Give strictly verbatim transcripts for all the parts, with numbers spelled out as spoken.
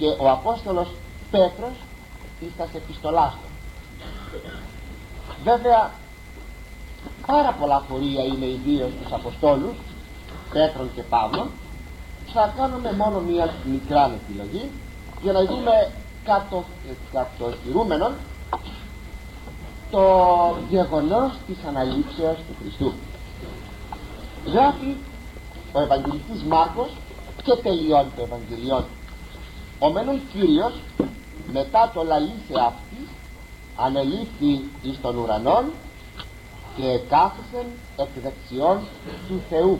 και ο Απόστολος Πέτρος εις τας επιστολάς του. Βέβαια πάρα πολλά φορεία είναι ιδίως τους Αποστόλους Πέτρον και Παύλων. Θα κάνουμε μόνο μία μικρά επιλογή για να δούμε κατο, κατοχυρούμενον το γεγονός της αναλήψεως του Χριστού. Γράφει ο Ευαγγελιστής Μάρκος και τελειώνει το Ευαγγελιόν: ο μένων Κύριος μετά το λαλήσε αυτής ανελήφθη εις των ουρανών και εκάθισεν εκ δεξιών του Θεού.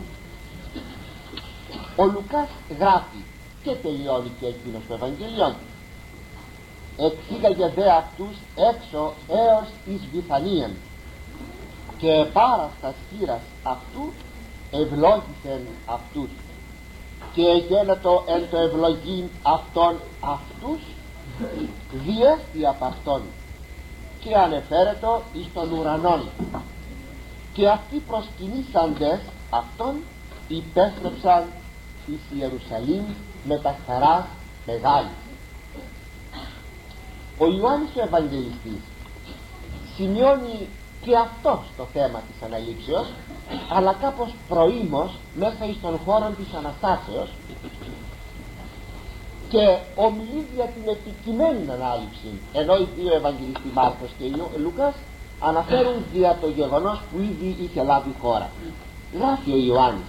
Ο Λουκάς γράφει και τελειώνει και εκείνος το Ευαγγελιόν: εξήγαγε δε αυτούς έξω έως εις Βιθανίαν και πάρας χείρας αυτού ευλόγησεν αυτούς και γένετο εν το ευλογήν αυτών αυτούς διέστη απ' αυτόν και ανεφέρετο εις των ουρανών, και αυτοί προσκυνήσαντες αυτόν υπέστρεψαν εις Ιερουσαλήμ με τα χαράς μεγάλη. Ο Ιωάννης ο Ευαγγελιστής σημειώνει και αυτό το θέμα της αναλήψεως, αλλά κάπως προήμως μέσα εις των χώρων της Αναστάσεως, και ομιλεί για την επικειμένη ανάληψη, ενώ οι δύο Ευαγγελιστοί Μάρκος και Λούκας αναφέρουν για το γεγονός που ήδη είχε λάβει χώρα. Γράφει ο Ιωάννης: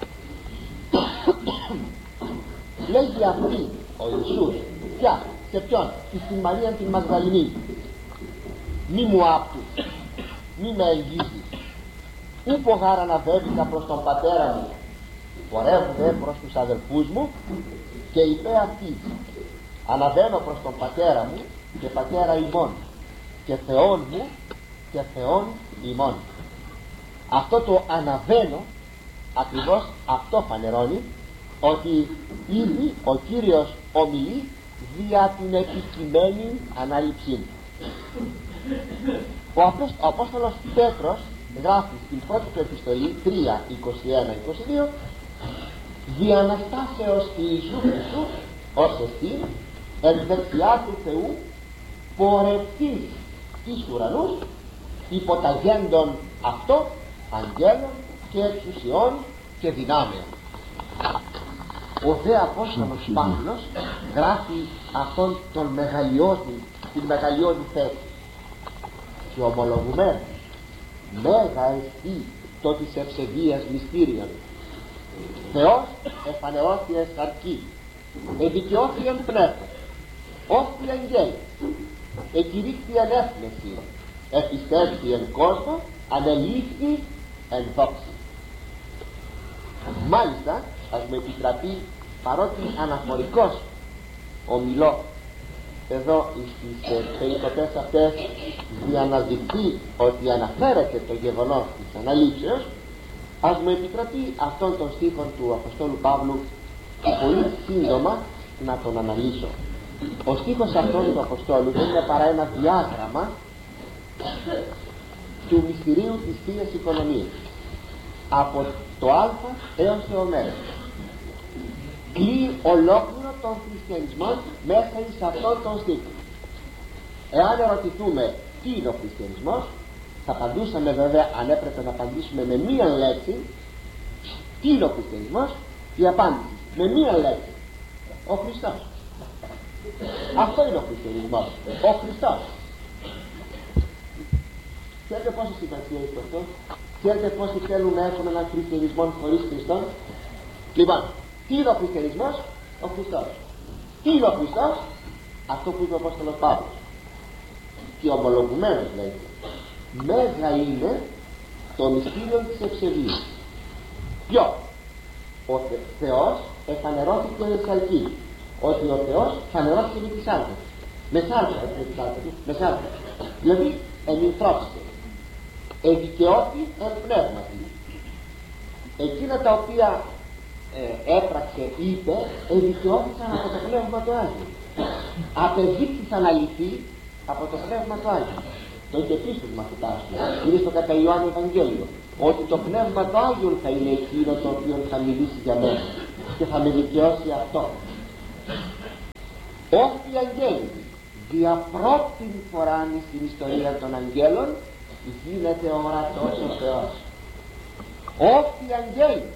λέγει αυτή ο Ιησούς πια σε ποιον? Στην Μαρία την Μαγδαληνή: μη μου άπτου, μη με εγγύσεις, ούπο γάρα αναβέβηκα προς τον πατέρα μου, πορεύονται προς τους αδελφούς μου, και είπε αυτή: αναβαίνω προς τον πατέρα μου και πατέρα ημών και Θεόν μου και Θεόν ημών. Αυτό το αναβαίνω ακριβώς αυτό φανερώνει ότι ήδη ο Κύριος ομιλεί δια την επικειμένη ανάληψή. Ο, ο Απόστολος Πέτρος γράφει στην πρώτη του επιστολή τρία είκοσι ένα είκοσι δύο: δι' Αναστάσεως Ιησού Χριστού ως εστίν εν δεξιά του Θεού πορευτείς εις ουρανούς υποταγέντων αυτό αγγέλων και εξουσιών και δυνάμεων. Ο δε Απόστολος Παύλος γράφει αυτόν τον μεγαλειώδη, την μεγαλειώδη θέση: και ομολογουμένος μέγα εστί το της ευσεβίας μυστήριον, Θεός εφανερώθη εν σαρκή, εδικαιώθη εν πνεύμα, όφη εν γέλη, εκηρύχθη εν έθνεση, επιστεύθη εν κόσμο, ανελήφθη εν δόξη. Μάλιστα, ας μου επιτραπεί, παρότι αναφορικός ομιλώ εδώ στις περικοπές αυτές για να δειχθεί ότι αναφέρεται το γεγονός της αναλήψεως, ας μου επιτραπεί αυτόν τον στίχο του Αποστόλου Παύλου πολύ σύντομα να τον αναλύσω. Ο στίχος αυτόν του Αποστόλου δεν είναι παρά ένα διάγραμμα του μυστηρίου της Θείας Οικονομίας από το Α έως το Ω. Κλείει ολόκληρο τον χριστιανισμό μέσα σε αυτόν τον στίχο. Εάν ερωτηθούμε τι είναι ο χριστιανισμός, θα απαντούσαμε βέβαια, αν έπρεπε να απαντήσουμε με μία λέξη, τι είναι ο χριστιανισμός, η απάντηση με μία λέξη: ο Χριστός. Αυτό είναι ο χριστιανισμός, ο Χριστός. Ξέρετε πόση σημασία έχει αυτό? Ξέρετε πόσοι θέλουν να έχουν έναν χριστιανισμό χωρίς Χριστό? Λοιπόν, τι είναι ο χριστιανισμός? Ο Χριστός. Τι είναι ο Χριστός? Αυτό που είπε ο Απόστολος Παύλος, και ομολογουμένως λέει: μέγα είναι το μυστήριο της ευσεβίας. Ποιο? Ο Θε, Θεός εφανερώθηκε με σαρκή. Ότι ο Θεός φανερώθηκε με τη σάρκα. Με σάρκα, με σάρκα. Δηλαδή ενυθρώθηκε. Εδικαιώθη εν πνεύματι. Εκείνα τα οποία ε, έπραξε, είπε, εδικαιώθησαν από το Πνεύμα του Άγιου. Απεδείχθησαν αληθή από το Πνεύμα του Άγιου. Το είχε πει στους μαθητάς του, είναι στο κατά Ιωάννη Ευαγγέλιο, ότι το Πνεύμα του Άγιου θα είναι εκείνο το οποίο θα μιλήσει για μένα και θα με δικαιώσει αυτό. Όσοι αγγέλοι δια πρώτη φορά στην ιστορία των αγγέλων γίνεται ορατός ο Θεός. Όσοι αγγέλοι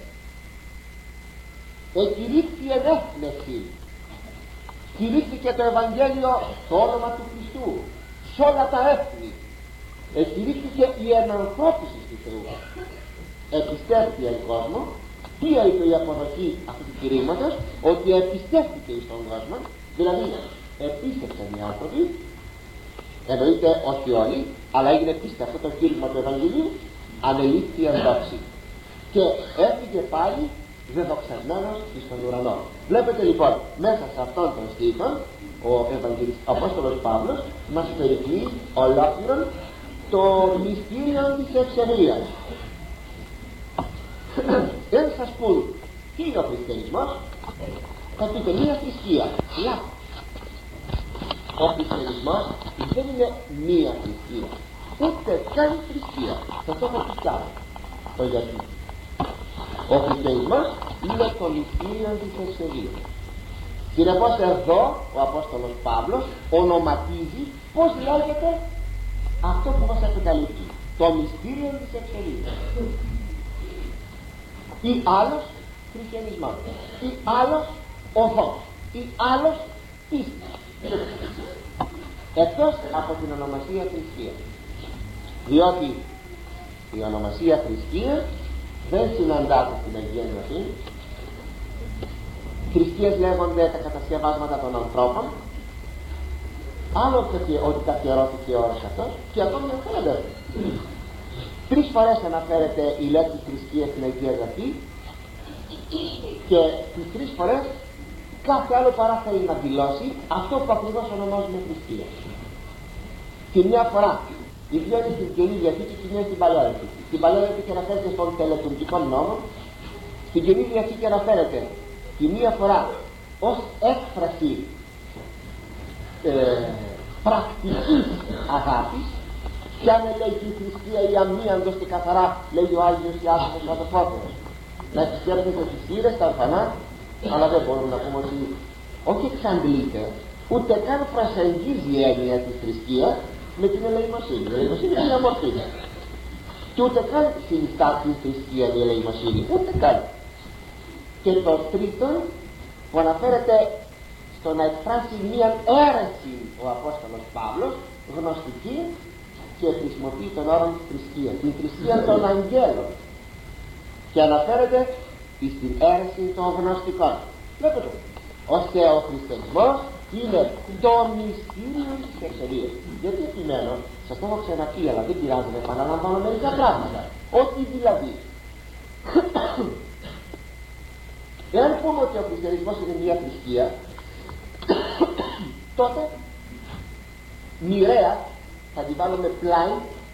εκηρύχθη ενέθνεση, κηρύχθηκε το Ευαγγέλιο στο όνομα του Χριστού σε όλα τα έθνη, εκηρύχθηκε η ενανθρώπιση του Θεού. Επιστέφθηκε η κόσμο. Ποια είπε η αποδοχή αυτού του κηρύγματος? Ότι επιστέφθηκε στον κόσμο, δηλαδή επίστευσαν οι άνθρωποι, εννοείται όχι όλοι, αλλά έγινε πίστευτο το κήρυγμα του Ευαγγελίου, ανελήφθη εν δόξη και έφυγε πάλι δεδοξασμένος στον ουρανό. Βλέπετε λοιπόν μέσα σε αυτόν τον στίχο ο Ευαγγελιστής ο Απόστολος Παύλος μας περικλεί ολόκληρον το μυστήριο της ευσεβίας. Δεν σας πούν τι είναι ο χριστιανισμός, θα πείτε μία θρησκεία. Λάθος. Ο χριστιανισμός δεν είναι μία θρησκεία, ούτε καν θρησκεία. Θα το έχω πει καλά το γιατί. Ο χριστιανισμός είναι το μυστήριο της ευσεβίας. Συνεπώς εδώ ο Απόστολος Παύλος ονοματίζει πως λέγεται αυτό που μας αποκαλύπτει, το μυστήριο της ευσεβίας. Ή άλλος χριστιανισμός, ή άλλος οδός, ή άλλος πίστη, εκτός από την ονομασία θρησκεία, διότι η ονομασία θρησκεία δεν συναντάται στην Αγία Γραφή. Θρησκείες λέγονται τα κατασκευάσματα των ανθρώπων, άλλο ότι καθιερώθηκε ο όρος αυτός και ακόμη αναφέρεται. Τρεις φορές αναφέρεται η λέξη θρησκεία στην Αγία Γραφή και τις τρεις φορές κάθε άλλο παρά θέλει να δηλώσει αυτό που ακριβώς ονομάζουμε θρησκεία. Τη μια φορά η μια είναι στην Καινή Διαθήκη και η μια στην Παλιά Διαθήκη. Στην Παλιά Διαθήκη αναφέρεται στον τελετουργικό νόμο, στην Καινή Διαθήκη αναφέρεται τη μία φορά ως έκφραση ε, πρακτικής αγάπης. Κι αν λέει η θρησκεία η αμίαντος και καθαρά, λέει ο Άγιος Ιάκωβος ο Αδελφότερος, να εξέρχεται τις χείρες, τα ορφανά, αλλά δεν μπορούμε να πούμε ότι όχι εξαντλείται, ούτε καν προσεγγίζει η έννοια της θρησκείας με την ελεημοσύνη. Η ελεημοσύνη είναι μια μορφή. Και ούτε καν συνιστά την θρησκεία η ελεημοσύνη, ούτε καν. Και το τρίτο που αναφέρεται στο να εκφράσει μια αίρεση ο Απόστολος Παύλος, γνωστική, και χρησιμοποιεί τον όρο θρησκεία, την θρησκεία των αγγέλων, και αναφέρεται στην αίρεση των γνωστικών. Βλέπετε, ώστε ο χριστιανισμός είναι το μυστήριο της ευσεβίας. Γιατί επιμένω, σας το έχω ξαναπεί, αλλά δεν πειράζει, να επαναλαμβάνω μερικά πράγματα. Ότι δηλαδή εάν πούμε ότι ο χριστιανισμός είναι μια θρησκεία, τότε μοιραία θα την βάλουμε πλάι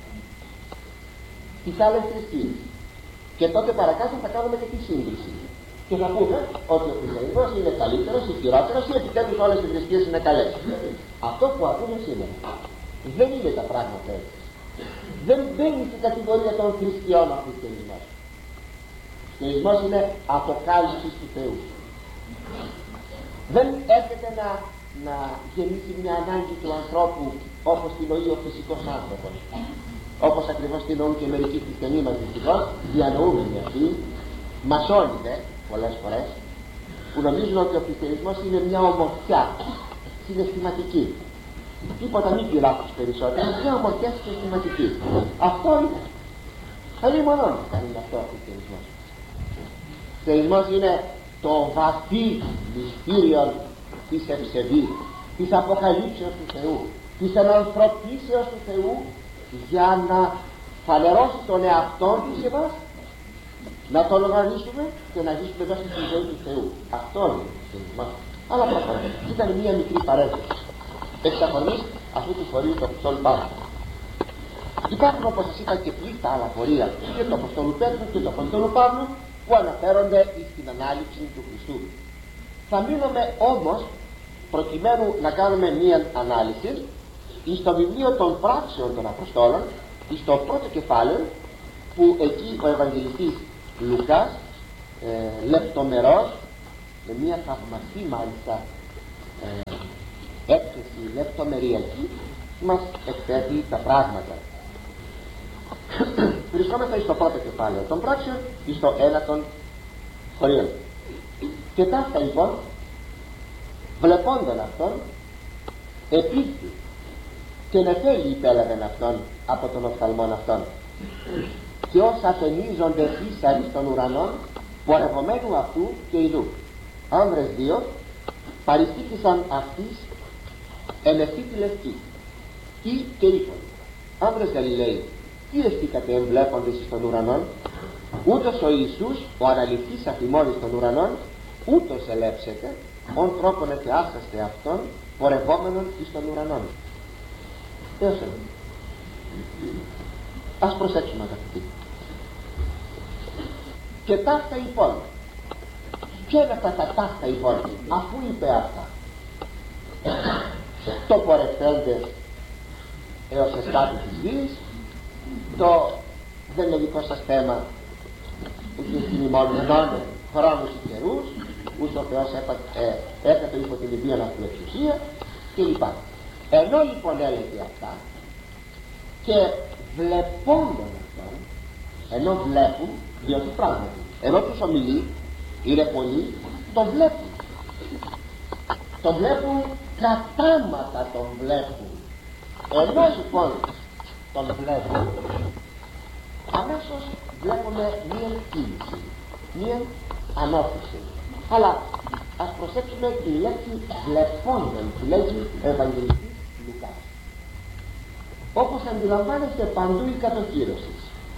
τις άλλες θρησκείες. Και τότε παρακάτω θα κάνουμε και τη σύγκριση. Και θα πούμε ότι ο χριστιανισμός είναι καλύτερος ή χειρότερος ή επιτέλους όλες οι θρησκείες είναι καλές. Αυτό που ακούμε σήμερα δεν είναι τα πράγματα έτσι. Δεν μπαίνει στην κατηγορία των θρησκειών ο χριστιανισμός. Ο χριστιανισμός είναι αποκάλυψη του Θεού. Δεν έρχεται να, να γεννήσει μια ανάγκη του ανθρώπου όπως την νοεί ο φυσικός άνθρωπος. Όπως ακριβώς την νοούν και μερικοί χριστιανοί μας δυστυχώς, διανοούμενοι αυτοί, μασόνιδε πολλές φορές, που νομίζουν ότι ο χριστιανισμός είναι μια ομορφιά συναισθηματική. Τίποτα μη πειράξεις περισσότερο, μια ομορφιά συναισθηματική. Αυτό είναι. Καλή μονόν είναι αυτό ο χριστιανισμός. Ο χριστιανισμός είναι το βαθύ μυστήριο της ευσεβής, της αποκαλύψεως του Θεού, της ενανθρωπίσεως του Θεού, για να φανερώσει τον εαυτό του σε εμάς, να το λογαριάσουμε και να ζήσουμε μέσα στη ζωή του Θεού. Αυτό είναι ο χριστιανισμός. Αλλά προχωράμε. Ήταν μια μικρή παρένθεση εξ αφορμής αυτού του φορείου του Αποστόλου Παύλου. Υπάρχουν, όπως σας είπα, και πλήθα άλλα φορεία και του Αποστόλου Πέτρου και του Αποστόλου Παύλου που αναφέρονται στην ανάληψη του Χριστού. Θα μείνουμε όμως, προκειμένου να κάνουμε μία ανάλυση, στο βιβλίο των πράξεων των Αποστόλων, στο πρώτο κεφάλαιο, που εκεί ο Ευαγγελιστής Λουκάς ε, λεπτομερώς, με μία θαυμαστή μάλιστα ε, έκθεση λεπτομεριακή μας εκθέτει τα πράγματα. Βρισκόμαστε στο πρώτο κεφάλαιο των πράξεων ή στο ένα των χωρίων. Και ταύτα λοιπόν, βλεπόντων αυτόν, επίθη και νεφέλη υπέλαβεν αυτόν από τον οφθαλμόν αυτόν, και όσα αφενίζονται ίσαρι των ουρανών, πορευομένου αυτού και ειδού. Άνδρες δύο παριστήθησαν αυτής εν ευθύ τη λευκή, ή και είπαν: άνδρες Γαλιλαίοι, τι εστίκατε εμβλέποντες εις των ουρανών? Ούτως ο Ιησούς, ο αναληφθής αφημών εις των ουρανών, ούτως ελέψετε, ον τρόπον εθεάσαστε αυτόν, πορευόμενον εις των ουρανών. Έως εδώ. Ας προσέξουμε, αγαπητοί. Και ταύτα λοιπόν. Ποια είναι αυτά τα ταύτα λοιπόν, αφού είπε αυτά? Το πορευθέντες έως εστάτη της γης, το δεν είναι δικό σας θέμα, ούτε στην ημώνων χρόνους και καιρούς, ούτε ο Θεός έπαθε υπό την ιδία αυτού εξουσία κλπ. Ενώ λοιπόν έλεγε αυτά και βλεπόντων αυτόν, ενώ βλέπουν, διότι πράγματι ενώ τους ομιλεί, είναι πολλοί, τον βλέπουν, τον βλέπουν κατάματα, τον βλέπουν. Ενώ λοιπόν τον βλέπουν, αμέσως βλέπουμε μία κίνηση, μία ανώθηση. Αλλά ας προσέξουμε τη λέξη βλεπόντων, τη λέξη Ευαγγελιστής Λουκάς. Όπως αντιλαμβάνεστε παντού η κατοχήρωση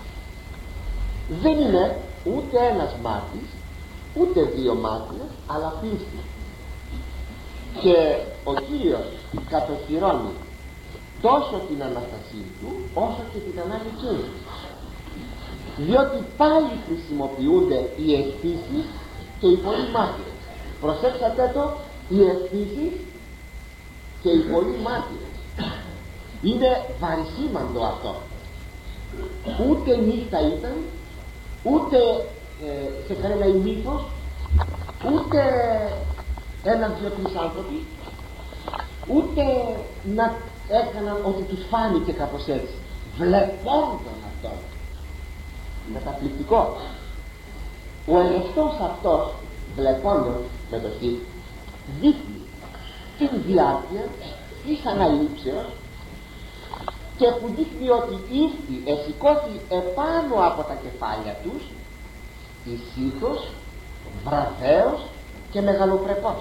δεν είναι ούτε ένας μάρτης, ούτε δύο μάρτυρες, αλλά πίστη. Και ο Κύριος κατοχυρώνει τόσο την Αναστασία του όσο και την ανάληψή του, διότι πάλι χρησιμοποιούνται οι αισθήσεις και οι πολλοί μάρτυρες. Προσέξατε το, οι αισθήσεις και οι πολλοί μάρτυρες. Είναι βαρισίμαντο αυτό. Ούτε νύχτα ήταν, ούτε ε, σε κανένα ημίθος, ούτε έναν δυο τρεις άνθρωποι, ούτε να έκαναν ότι τους φάνηκε κάπως έτσι. Βλεπόντων αυτό. Καταπληκτικό. Ο ερευτός αυτός, βλεπόντων με το χ, δείχνει την διάρκεια της αναλήψεως και που δείχνει ότι ήρθε, εσηκώθη επάνω από τα κεφάλια τους ησύχος, βραδέως και μεγαλοπρεπός.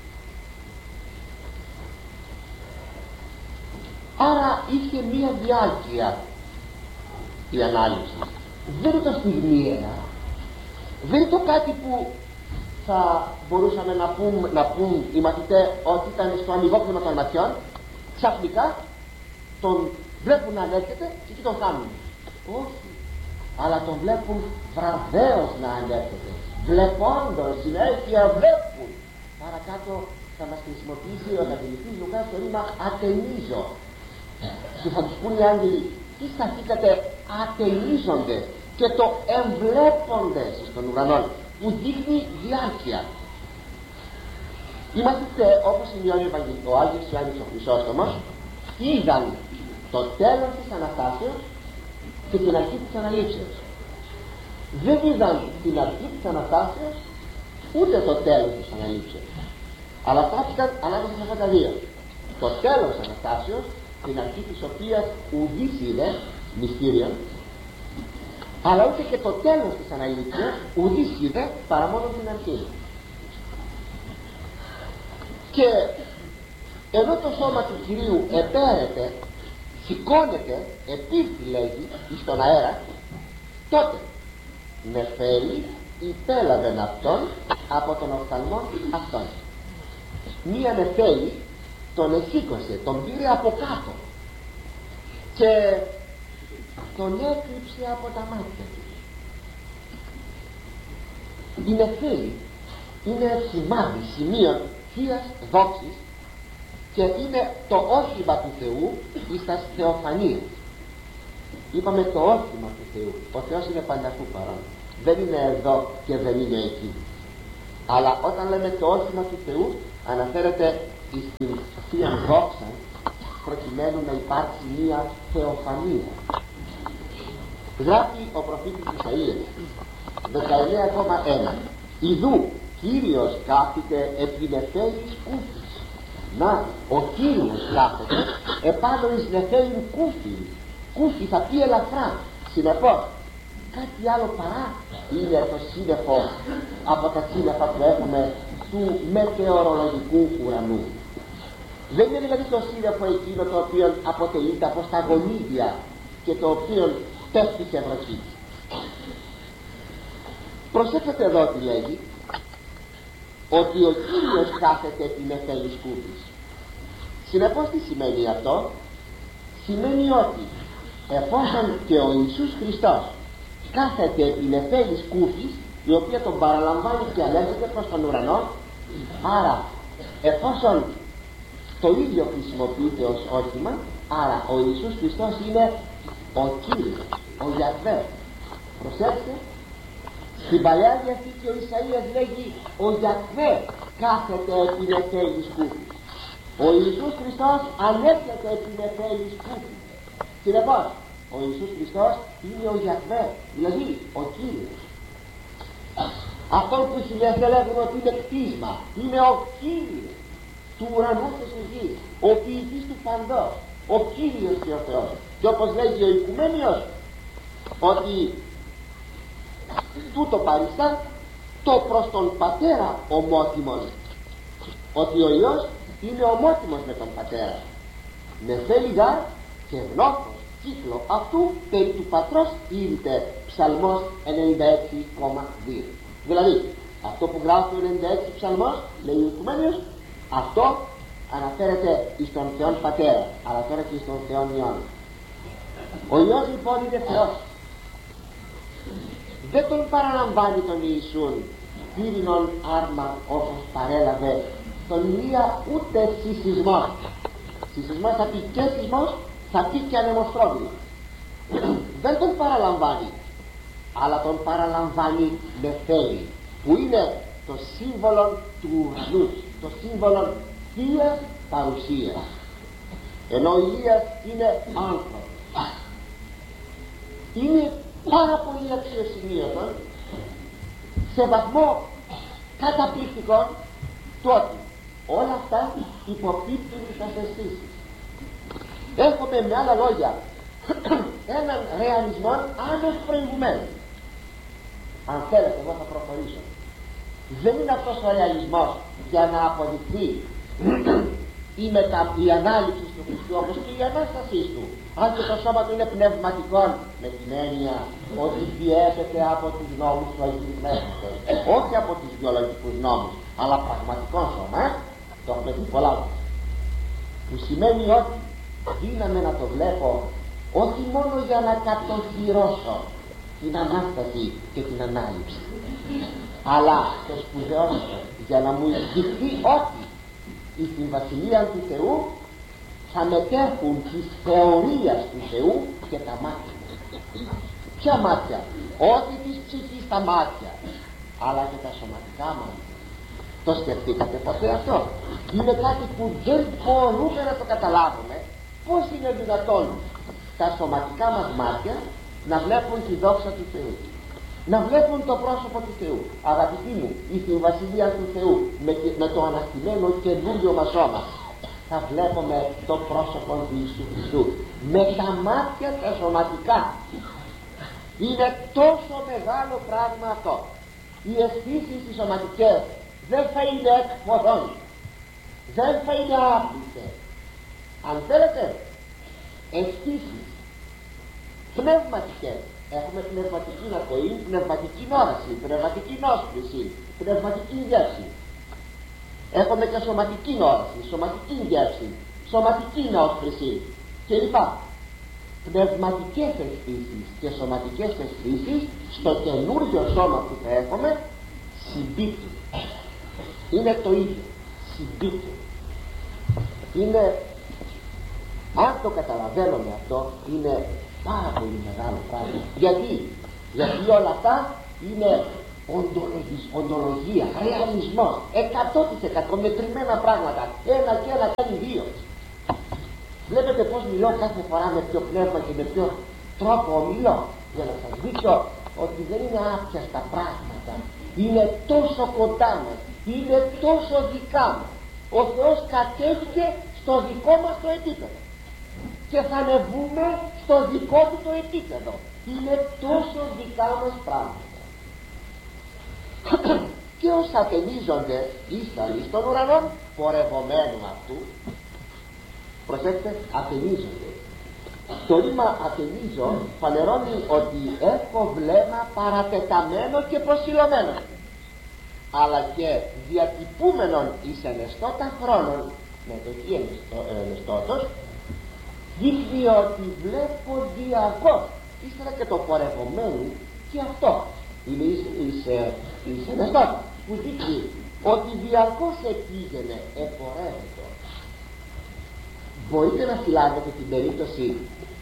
Άρα είχε μία διάρκεια η ανάλυση. Δεν ήταν στιγμιαία, δεν ήταν κάτι που θα μπορούσαμε να πούμε, να πούμε οι μαθητές ότι ήταν στο αμυγόκλημα των ματιών, ξαφνικά τον βλέπουν να ανέρχεται και εκεί τον κάνουν. Όχι, αλλά τον βλέπουν βραδέως να ανέρχεται, βλεπόντος, συνέχεια βλέπουν. Παρακάτω θα μας χρησιμοποιήσει ο Ευαγγελιστής Λουκάς το ρήμα ατενίζω, και θα τους πούν οι άγγελοι, τι σταθήκατε ατενίζονται, και το εμβλέποντες στον ουρανό, που δείχνει διάρκεια. Οι μαθητές, όπως σημειώνει ο Άγιος Ιωάννης ο Χρυσόστομος, είδαν το τέλος της Αναστάσεως και την αρχή της Αναλήψεως. Δεν είδαν την αρχή της Αναστάσεως ούτε το τέλος της Αναλήψεως, αλλά στάθηκαν ανάμεσα σε αυτά τα δύο. Το τέλος της Αναστάσεως, την αρχή της οποίας ουδής είδε μυστήριον, αλλά ούτε και το τέλος της Αναλήψεως ουδής είδε παρά μόνο την αρχή. Και ενώ το σώμα του Κυρίου επέρεται, σηκώνεται, επίρθη λέγει στον αέρα, τότε νεφέλη υπέλαβεν αυτόν από τον οφθαλμό αυτόν. Μία νεφέλη τον εσήκωσε, τον πήρε από κάτω και τον έκρυψε από τα μάτια του. Η νεφέλη είναι σημάδι, σημείο θείας δόξης και είναι το όχημα του Θεού εις τα θεοφανίες. Είπαμε το όχημα του Θεού. Ο Θεός είναι πανταχού παρόν. Δεν είναι εδώ και δεν είναι εκεί. Αλλά όταν λέμε το όχημα του Θεού, αναφέρεται στην Θεία Δόξα, προκειμένου να υπάρξει μία θεοφανία. Γράφει ο προφήτης Ισαΐας δεκαεννέα ένα: Ιδού Κύριος κάθεται επί νεφέλης κούφης. Να, ο Κύριος κάθεται επάνω εις νεφέλην κούφη. Κούφη θα πει ελαφρά. Συνεπώς κάτι άλλο παρά είναι το σύννεφο από τα σύννεφα που έχουμε του μετεωρολογικού ουρανού. Δεν είναι δηλαδή το σύννεφο εκείνο το οποίο αποτελείται από σταγονίδια και το οποίο πέφτει σε βροχή. Προσέξτε εδώ τι λέγει, ότι ο Κύριος κάθεται επί νεφέλης κούφης. Συνεπώς τι σημαίνει αυτό? Σημαίνει ότι εφόσον και ο Ιησούς Χριστός κάθεται επί νεφέλης κούφης, η οποία τον παραλαμβάνει και ανέβηκε προς τον ουρανό, άρα εφόσον το ίδιο χρησιμοποιείται ως όχημα, άρα ο Ιησούς Χριστός είναι ο Κύριος, ο Ιαχβέ. Προσέξτε, στην Παλαιά Διαθήκη ο Ισαΐας λέγει ο Ιαχβέ κάθεται επί νεφέλης κούφης. Ο Ιησούς Χριστός ανέρχεται επί νεφέλης κούφης. Συνεπώς ο Ιησούς Χριστός είναι ο Ιαχβέ, δηλαδή ο Κύριος. Αυτό που οι χιλιάδες λέγουν ότι είναι κτίσμα, είναι ο Κύριος του ουρανού και της γης, ο ποιητής του παντός, ο Κύριος και ο Θεός. Και όπως λέγει ο Οικουμένιος, ότι τούτο παριστά το προς τον Πατέρα ομότιμος, ότι ο Υιός είναι ομότιμος με τον Πατέρα. Νεφέλη γάρ και γνώθος κύκλο αυτού περί του Πατρός ήρθε. Ψαλμός ενενήντα έξι κόμμα δύο. Δηλαδή αυτό που γράφει ο ενενήντα έξι ψαλμός, λέει ο Οικουμένιος, αυτό αναφέρεται εις τον Θεόν Πατέρα, αλλά τώρα και εις τον Θεόν Υιόν. Ο Υιός λοιπόν είναι Θεός. Δεν τον παραλαμβάνει τον Ιησούν πύρινον άρμα όπως παρέλαβε τον Ηλία, ούτε συσσισμός. Συσσισμός θα πει και σεισμός, θα πει και ανεμοστρόβιλο. Δεν τον παραλαμβάνει, αλλά τον παραλαμβάνει νεφέλη, που είναι το σύμβολο του ουρανού, το σύμβολο θείας παρουσίας, ενώ ο Ηλίας είναι άνθρωπος. Είναι πάρα πολύ αξιοσημείωτο, σε βαθμό καταπληκτικό, το ότι όλα αυτά υποπίπτουν στις αισθήσεις. Έχουμε με άλλα λόγια έναν ρεαλισμό άνευ προηγουμένου. Αν θέλετε εγώ θα προχωρήσω. Δεν είναι αυτός ο ρεαλισμός για να αποδειχθεί η, μετα... η ανάληψη του Χριστού, όπως και η Ανάστασή του. Αν και το σώμα του είναι πνευματικό, με την έννοια ότι πιέζεται από τους νόμους του Αγίου Πνεύματος, όχι από τους βιολογικούς νόμους, αλλά πραγματικό σώμα, το έχουμε πει πολλά, που σημαίνει ότι δύναμαι να το βλέπω όχι μόνο για να κατοχυρώσω την Ανάσταση και την Ανάληψη, αλλά το σπουδαιότερο για να μου δειχθεί ότι στην Βασιλεία του Θεού θα μετέχουν της θεωρίας του Θεού και τα μάτια. Ποια μάτια? Όχι της ψυχής τα μάτια, αλλά και τα σωματικά μάτια. Το σκεφτήκατε ποτέ αυτό? Είναι κάτι που δεν μπορούμε να το καταλάβουμε. Πώς είναι δυνατόν τα σωματικά μας μάτια να βλέπουν τη δόξα του Θεού, να βλέπουν το πρόσωπο του Θεού? Αγαπητοί μου, στην Βασιλεία του Θεού με, με το αναστημένο καινούριο μας σώμα θα βλέπουμε το πρόσωπο του Ιησού Χριστού με τα μάτια τα σωματικά. Είναι τόσο μεγάλο πράγμα αυτό. Οι αισθήσεις οι σωματικές δεν θα είναι εκφοδόν, δεν θα είναι άπλητες. Αν θέλετε, αισθήσεις πνευματικές, έχουμε πνευματική ακοή, πνευματική όραση, πνευματική νόσπληση, πνευματική γεύση. Έχουμε και σωματική όραση, σωματική γεύση, σωματική νόσπληση κλπ. Πνευματικές αισθήσεις και σωματικές αισθήσεις στο καινούριο σώμα που θα έχουμε συμπίπτουν. Είναι το ίδιο, συμπίπτουν. Είναι, αν το καταλαβαίνουμε αυτό, είναι πάρα πολύ μεγάλο πράγμα. Γιατί, γιατί όλα αυτά είναι οντολογis, οντολογία, ρεαλισμός, εκατό τοις εκατό μετρημένα πράγματα, ένα και ένα κάνει δύο. Βλέπετε πως μιλώ κάθε φορά με ποιο πνεύμα και με ποιο τρόπο ομιλώ, για να σας δείξω ότι δεν είναι άπιαστα πράγματα, είναι τόσο κοντά μας, είναι τόσο δικά μας. Ο Θεός κατέβηκε στο δικό μας το επίπεδο και θα ανεβούμε στο δικό του το επίπεδο. Είναι τόσο δικά μας πράγματα. Και ως ατενίζονται ίσταλοι στον ουρανό πορευομένου αυτού, προσέξτε, ατενίζονται. Το ρήμα ατενίζω φανερώνει ότι έχω βλέμμα παρατεταμένο και προσιλωμένο, αλλά και διατυπούμενον εις ενεστώτα χρόνων, με το τι ενεστώτος, δείχνει ότι βλέπω διαρκώς. Ύστερα και το πορευομένο και αυτό είναι εις, εις, εις ενεστώτα, που δείχνει ότι διαρκώς επήγαινε, επορεύεται. Μπορείτε να συλλάβετε την περίπτωση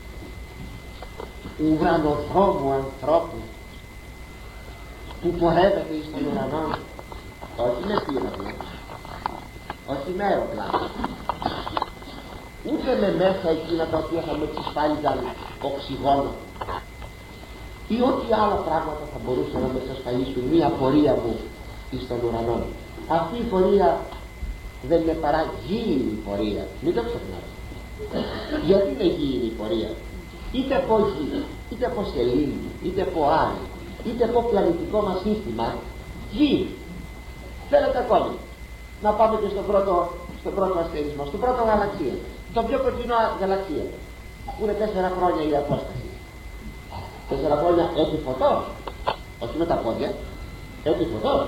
ουρανοδρόμου ανθρώπου που πορεύεται εις τον ουρανό, όχι με πύραυλο, όχι με αεροπλάνο, ούτε με μέσα εκείνα τα οποία θα με εξασφάλιζαν οξυγόνο ή ό,τι άλλα πράγματα θα μπορούσαν να με εξασφαλίσουν μία πορεία μου εις τον ουρανό. Αυτή η πορεία δεν είναι παρά γήινη πορεία, μην το ξεχνάτε. Γιατί είναι γήινη η πορεία? Είτε από γη, είτε από σελήνη, είτε από άλλη, είτε από πλανητικό μας σύστημα, γη. Θέλετε ακόμη να πάμε και στον πρώτο, στον πρώτο αστερισμό, στον πρώτο γαλαξία, το πιο κοντινό γαλαξία, που είναι τέσσερα χρόνια η απόσταση. Τέσσερα χρόνια επί φωτός, όχι με τα πόδια, επί φωτός.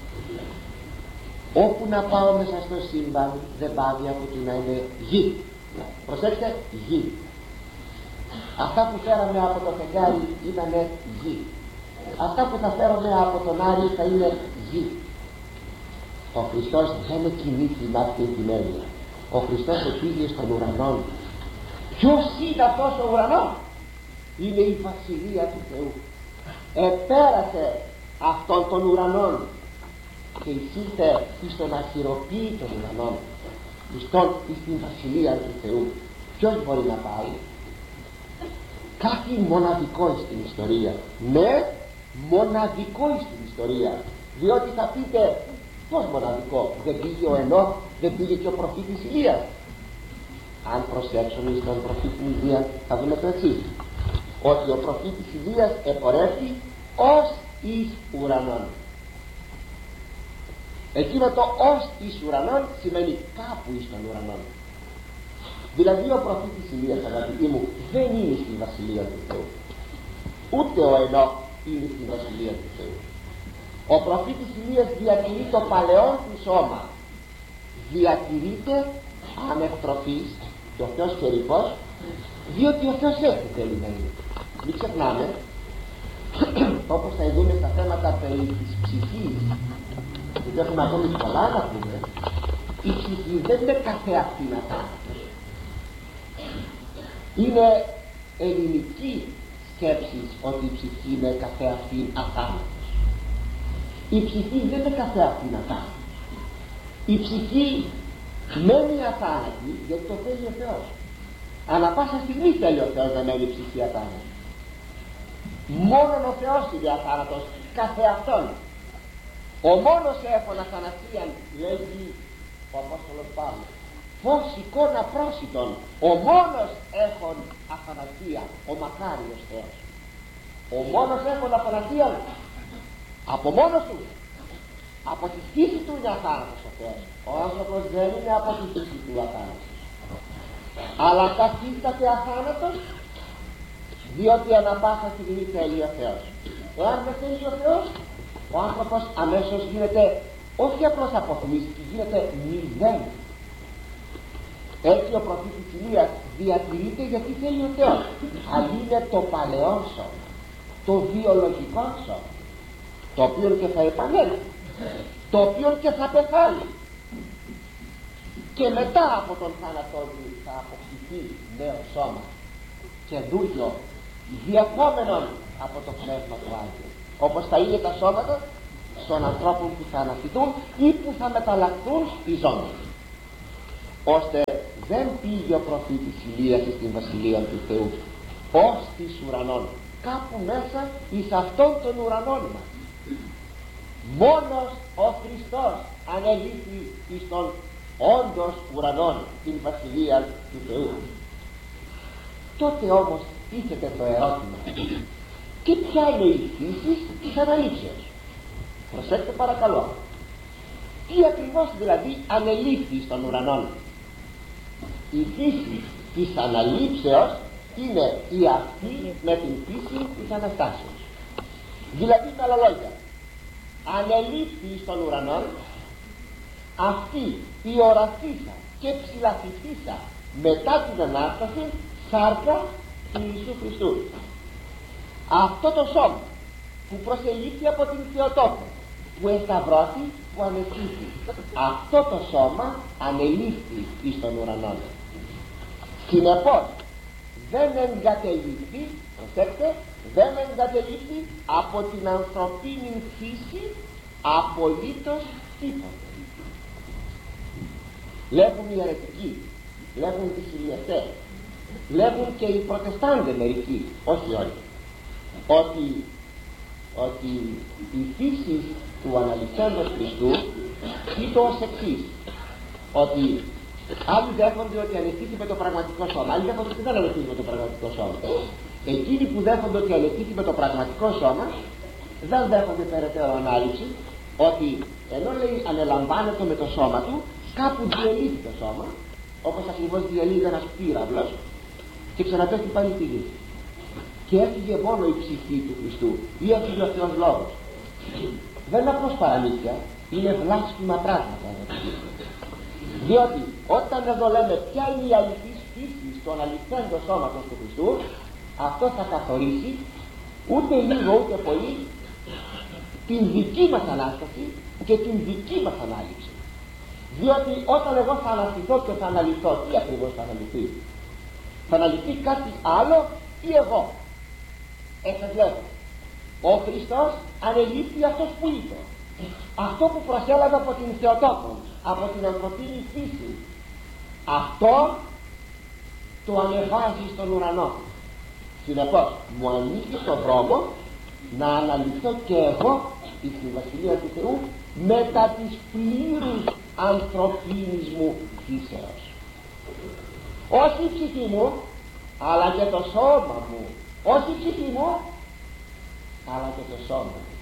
Όπου να πάω μέσα στο σύμπαν δεν πάβει από το να είναι γη. Προσέξτε, γη. Αυτά που φέραμε από το φεγγάρι ήταν γη. Αυτά που θα φέρουμε από τον Άρη θα είναι γη. Ο Χριστός δεν κινήθηκε με αυτή την έννοια. Ο Χριστός επήγε στον ουρανό. Ποιος είναι αυτός ο ουρανός? Είναι η βασιλεία του Θεού. Επέρασε αυτόν τον ουρανό και εισήλθε εις τον αχυροποίητον ουρανόν, εις την βασιλεία του Θεού. Ποιος μπορεί να πάει? Κάτι μοναδικό στην ιστορία. Ναι, μοναδικό στην ιστορία. Διότι θα πείτε, πώς μοναδικό? Δεν πήγε ο Ενώχ, δεν πήγε και ο προφήτης Ηλίας? Αν προσέξουμε στον προφήτη Ηλία θα δούμε το εξής, ότι ο προφήτης Ηλίας επορεύει ως εις ουρανόν. Εκείνο το ως εις ουρανόν σημαίνει κάπου εις τον ουρανόν. Δηλαδή ο προφήτης Ηλίας, αγαπητοί μου, δεν είναι στη βασιλεία του Θεού, ούτε ο Ενώχ είναι στη βασιλεία του Θεού. Ο προφήτης Ηλίας διατηρεί το παλαιόν του σώμα, διατηρείται ανευτροφής και ο Θεός καιρικός, διότι ο Θεός έχει θέλει να είναι. Μην ξεχνάμε, όπως θα δούμε στα θέματα περί της ψυχής, γιατί έχουμε ακόμη πολλά να πούμε, η ψυχή δεν είναι καθεαυτήν αθάνατος. Είναι ελληνική σκέψη ότι η ψυχή είναι καθεαυτήν αθάνατος. Η ψυχή δεν είναι καθεαυτήν αθάνατος. Η ψυχή μένει αθάνατη γιατί το θέλει ο Θεός. Ανά πάσα στιγμή θέλει ο Θεός να μένει η ψυχή αθάνατη. Μόνον ο Θεός είναι αθάνατος καθεαυτόν. Ο μόνος έχων αθανασίαν, λέγει ο Απόστολος Παύλος, φως εικόνα πρόσιτον, ο μόνος έχων αθανασία, ο μακάριος Θεός. Ο μόνος έχων αθανασία από μόνος του, από τη φύση του είναι αθάνατος ο Θεός. Ο άνθρωπος δεν είναι από τη φύση του αθάνατος, αλλά καθίσταται αθάνατος διότι ανά πάσα στιγμή θέλει ο Θεός. Εάν δεν θέλει ο Θεός, ο άνθρωπος αμέσως γίνεται όχι απλώς αποθυμίστηκε, γίνεται μηδέν. Έτσι ο προφήτης Ηλίας διατηρείται γιατί θέλει ο Θεός, αλλά είναι το παλαιόν σώμα, το βιολογικό σώμα, το οποίο και θα επανέλθει, το οποίο και θα πεθάνει και μετά από τον θάνατό του θα αποκτηθεί νέο σώμα και δούριο διαχόμενον από το Πνεύμα του Άγιου, όπως θα είναι τα σώματα των ανθρώπων που θα αναστηθούν ή που θα μεταλλαχθούν οι ζώντες, ώστε δεν πήγε ο προφήτης Ηλίας στην βασιλεία του Θεού ως της ουρανών, κάπου μέσα εις αυτόν τον ουρανών μας. Μόνος ο Χριστός ανελήφθη εις τον όντως ουρανών, την βασιλεία του Θεού. Τότε όμως τίθεται το ερώτημα, και ποια είναι η φύση της αναλήψεως? Προσέξτε παρακαλώ, τι ακριβώς δηλαδή ανελήφθη στον ουρανό? Η φύση της αναλήψεως είναι η αυτή με την φύση της Αναστάσεως. Δηλαδή με άλλα λόγια, ανελήφθη στον ουρανό αυτή η ορατήσα και ψηλαφιτήσα μετά την Ανάσταση σάρκα του Ιησού Χριστού. Αυτό το σώμα που προσελήφθη από την Θεοτόκο, που εσταυρώθη, που ανεστήθη, αυτό το σώμα ανελήφθη εις τον ουρανό. Συνεπώς δεν εγκατελήφθη, προσέξτε, δεν εγκατελήφθη από την ανθρωπίνη φύση απολύτως τίποτε. Λέγουν οι αιρετικοί, λέγουν οι χιλιαστές, λέγουν και οι προτεστάντες μερικοί, όχι όλοι, ότι, ότι η φύση του αναληφθέντος Χριστού είναι ως εξής, ότι άλλοι δέχονται ότι ανεστήθη με το πραγματικό σώμα, άλλοι δέχονται ότι δεν ανεστήθη με το πραγματικό σώμα. Εκείνοι που δέχονται ότι ανεστήθη με το πραγματικό σώμα δεν δέχονται περαιτέρω ανάλυση, ότι ενώ λέει ανελαμβάνεται με το σώμα του, κάπου διελύθη το σώμα, όπως ακριβώς διελύει ένας πύραυλος και ξαναπέφτει πάλι στη γη. Και έφυγε μόνο η ψυχή του Χριστού, ή έφυγε ο Θεός Λόγος. Δεν είναι απλώς παραλήθεια, είναι βλάσφημα πράγματα. Διότι όταν εδώ λέμε ποια είναι η αληθής φύση στον αληθέντο σώματος του Χριστού, αυτό θα καθορίσει ούτε λίγο ούτε πολύ την δική μας Ανάσταση και την δική μας ανάληψη. Διότι όταν εγώ θα αναστηθώ και θα αναλυθώ, τι ακριβώς θα αναλυθεί? Θα αναλυθεί κάτι άλλο ή εγώ? Έτσι βλέπω, ο Χριστός ανελήφθη αυτός που είπε, αυτό που προσέλαβε από την Θεοτόκο, από την ανθρωπίνη φύση, αυτό το ανεβάζει στον ουρανό. Συνεπώς μου ανοίγει τον δρόμο να αναλυθώ και εγώ στη Βασιλεία του Θεού μετά της πλήρους ανθρωπίνης μου φύσεως. Όχι η ψυχή μου, αλλά και το σώμα μου. Όχι η ψυχή μου, αλλά και το σώμα μου.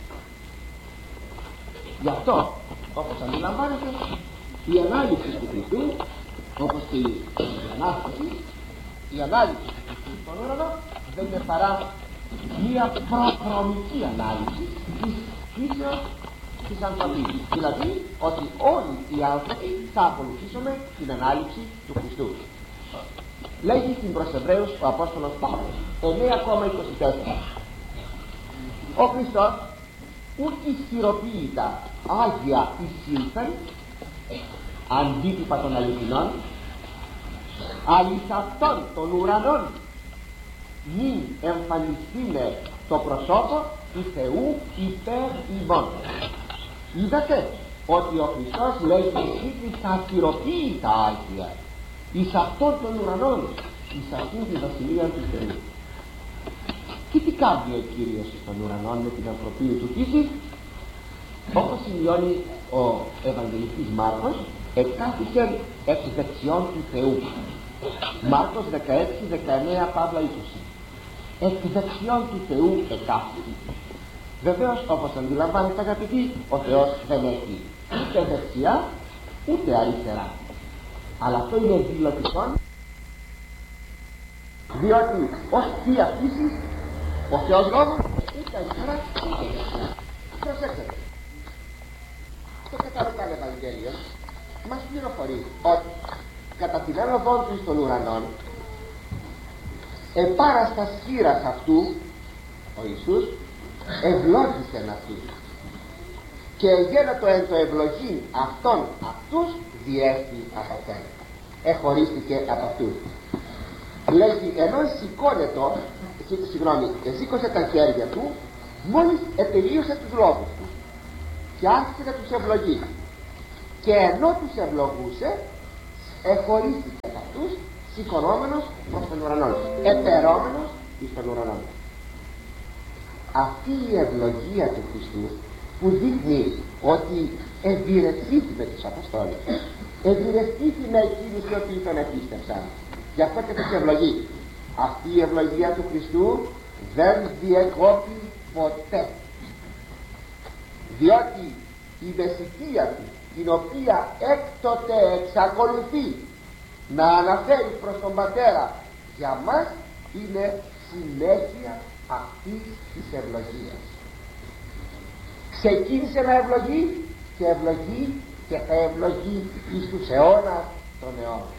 Γι' αυτό, όπως αντιλαμβάνετε, η ανάλυση του Χριστού, όπως και η Ανάσταση, η ανάλυση του Χριστού στον ουρανό δεν είναι παρά μία προκρομική ανάλυση της φύσεως της ανθρωπίνης. Δηλαδή ότι όλοι οι άνθρωποι θα ακολουθήσουμε την ανάλυση του Χριστού. Λέγει στην προς Εβραίους ο Απόστολος Παύλος εννέα είκοσι τέσσερα, ο Χριστός ουκ ισχυροποίητα άγια εισήλθεν αντίτυπα των αληθινών, αλλά εις αυτόν των ουρανών μην εμφανιστήνε το προσώπο του Θεού υπέρ ημών. Είδατε ότι ο Χριστός λέει εις ισχυροποίητα άγια εις αυτόν των ουρανών, εις αυτήν τη βασιλεία του Θεού. Και τι κάνει ο Κύριος στον ουρανό με την ανθρωπίνη του φύση? Όπως σημειώνει ο Ευαγγελιστής Μάρκος, εκάθισε εκ δεξιών του Θεού. Μάρκος δεκαέξι δεκαεννέα Παύλα είκοσι. Εκ δεξιών του Θεού εκάθισε. Βεβαίως, όπως αντιλαμβάνεστε αγαπητοί, ο Θεός δεν έχει ούτε δεξιά ούτε αριστερά. Αλλά αυτό είναι δηλωτικό, διότι ως θεία φύση ο Θεός Λόγος ούτε αριστερά ούτε δεξιά. Προσέξτε, το Καταρροκάν Ευαγγέλιο μας πληροφορεί ότι κατά την άνοδό του στον ουρανόν επάραστα χείρας αυτού ο Ιησούς ευλόγησεν αυτούς και γένετο εν το ευλογήν αυτών αυτούς διέστη από αυτόν, εχωρίστηκε από αυτούς. Λέγει ενώ σηκώνετο, συγγνώμη, σήκωσε τα χέρια του μόλις ετελείωσε τους λόγους του και άρχισε να τους ευλογεί, και ενώ τους ευλογούσε εχωρίστηκε από αυτούς, σηκωνόμενος προς τον ουρανό, επερόμενος εις τον ουρανό. Αυτή η ευλογία του Χριστού που δείχνει ότι ευηρεθήθη με τους Αποστόλους, ευηρεθήθη με εκείνους οι οποίοι τον επίστευσαν, γι' αυτό και τους ευλογεί. Αυτή η ευλογία του Χριστού δεν διεκόπη ποτέ, διότι η μεσητεία του, την οποία έκτοτε εξακολουθεί να αναφέρει προς τον Πατέρα, για μας είναι συνέχεια αυτής της ευλογίας. Ξεκίνησε να ευλογεί και ευλογεί και θα ευλογεί εις τους αιώνας των αιώνων.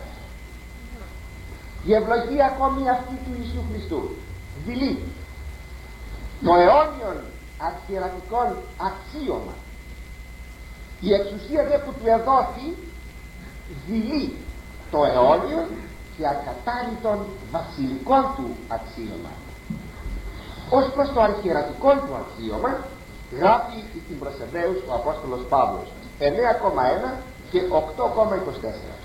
Η ευλογία ακόμη αυτή του Ιησού Χριστού δειλεί το αιώνιον αρχιερατικών αξίωμα. Η εξουσία δε που του εδόθη δειλεί το αιώνιο και ακατάρρητον βασιλικών του αξίωμα. Ως προς το αρχιερατικό του αξίωμα γράφει στην προς Εβραίους ο Απόστολος Παύλος εννέα κόμμα ένα και οκτώ κόμμα είκοσι τέσσερα.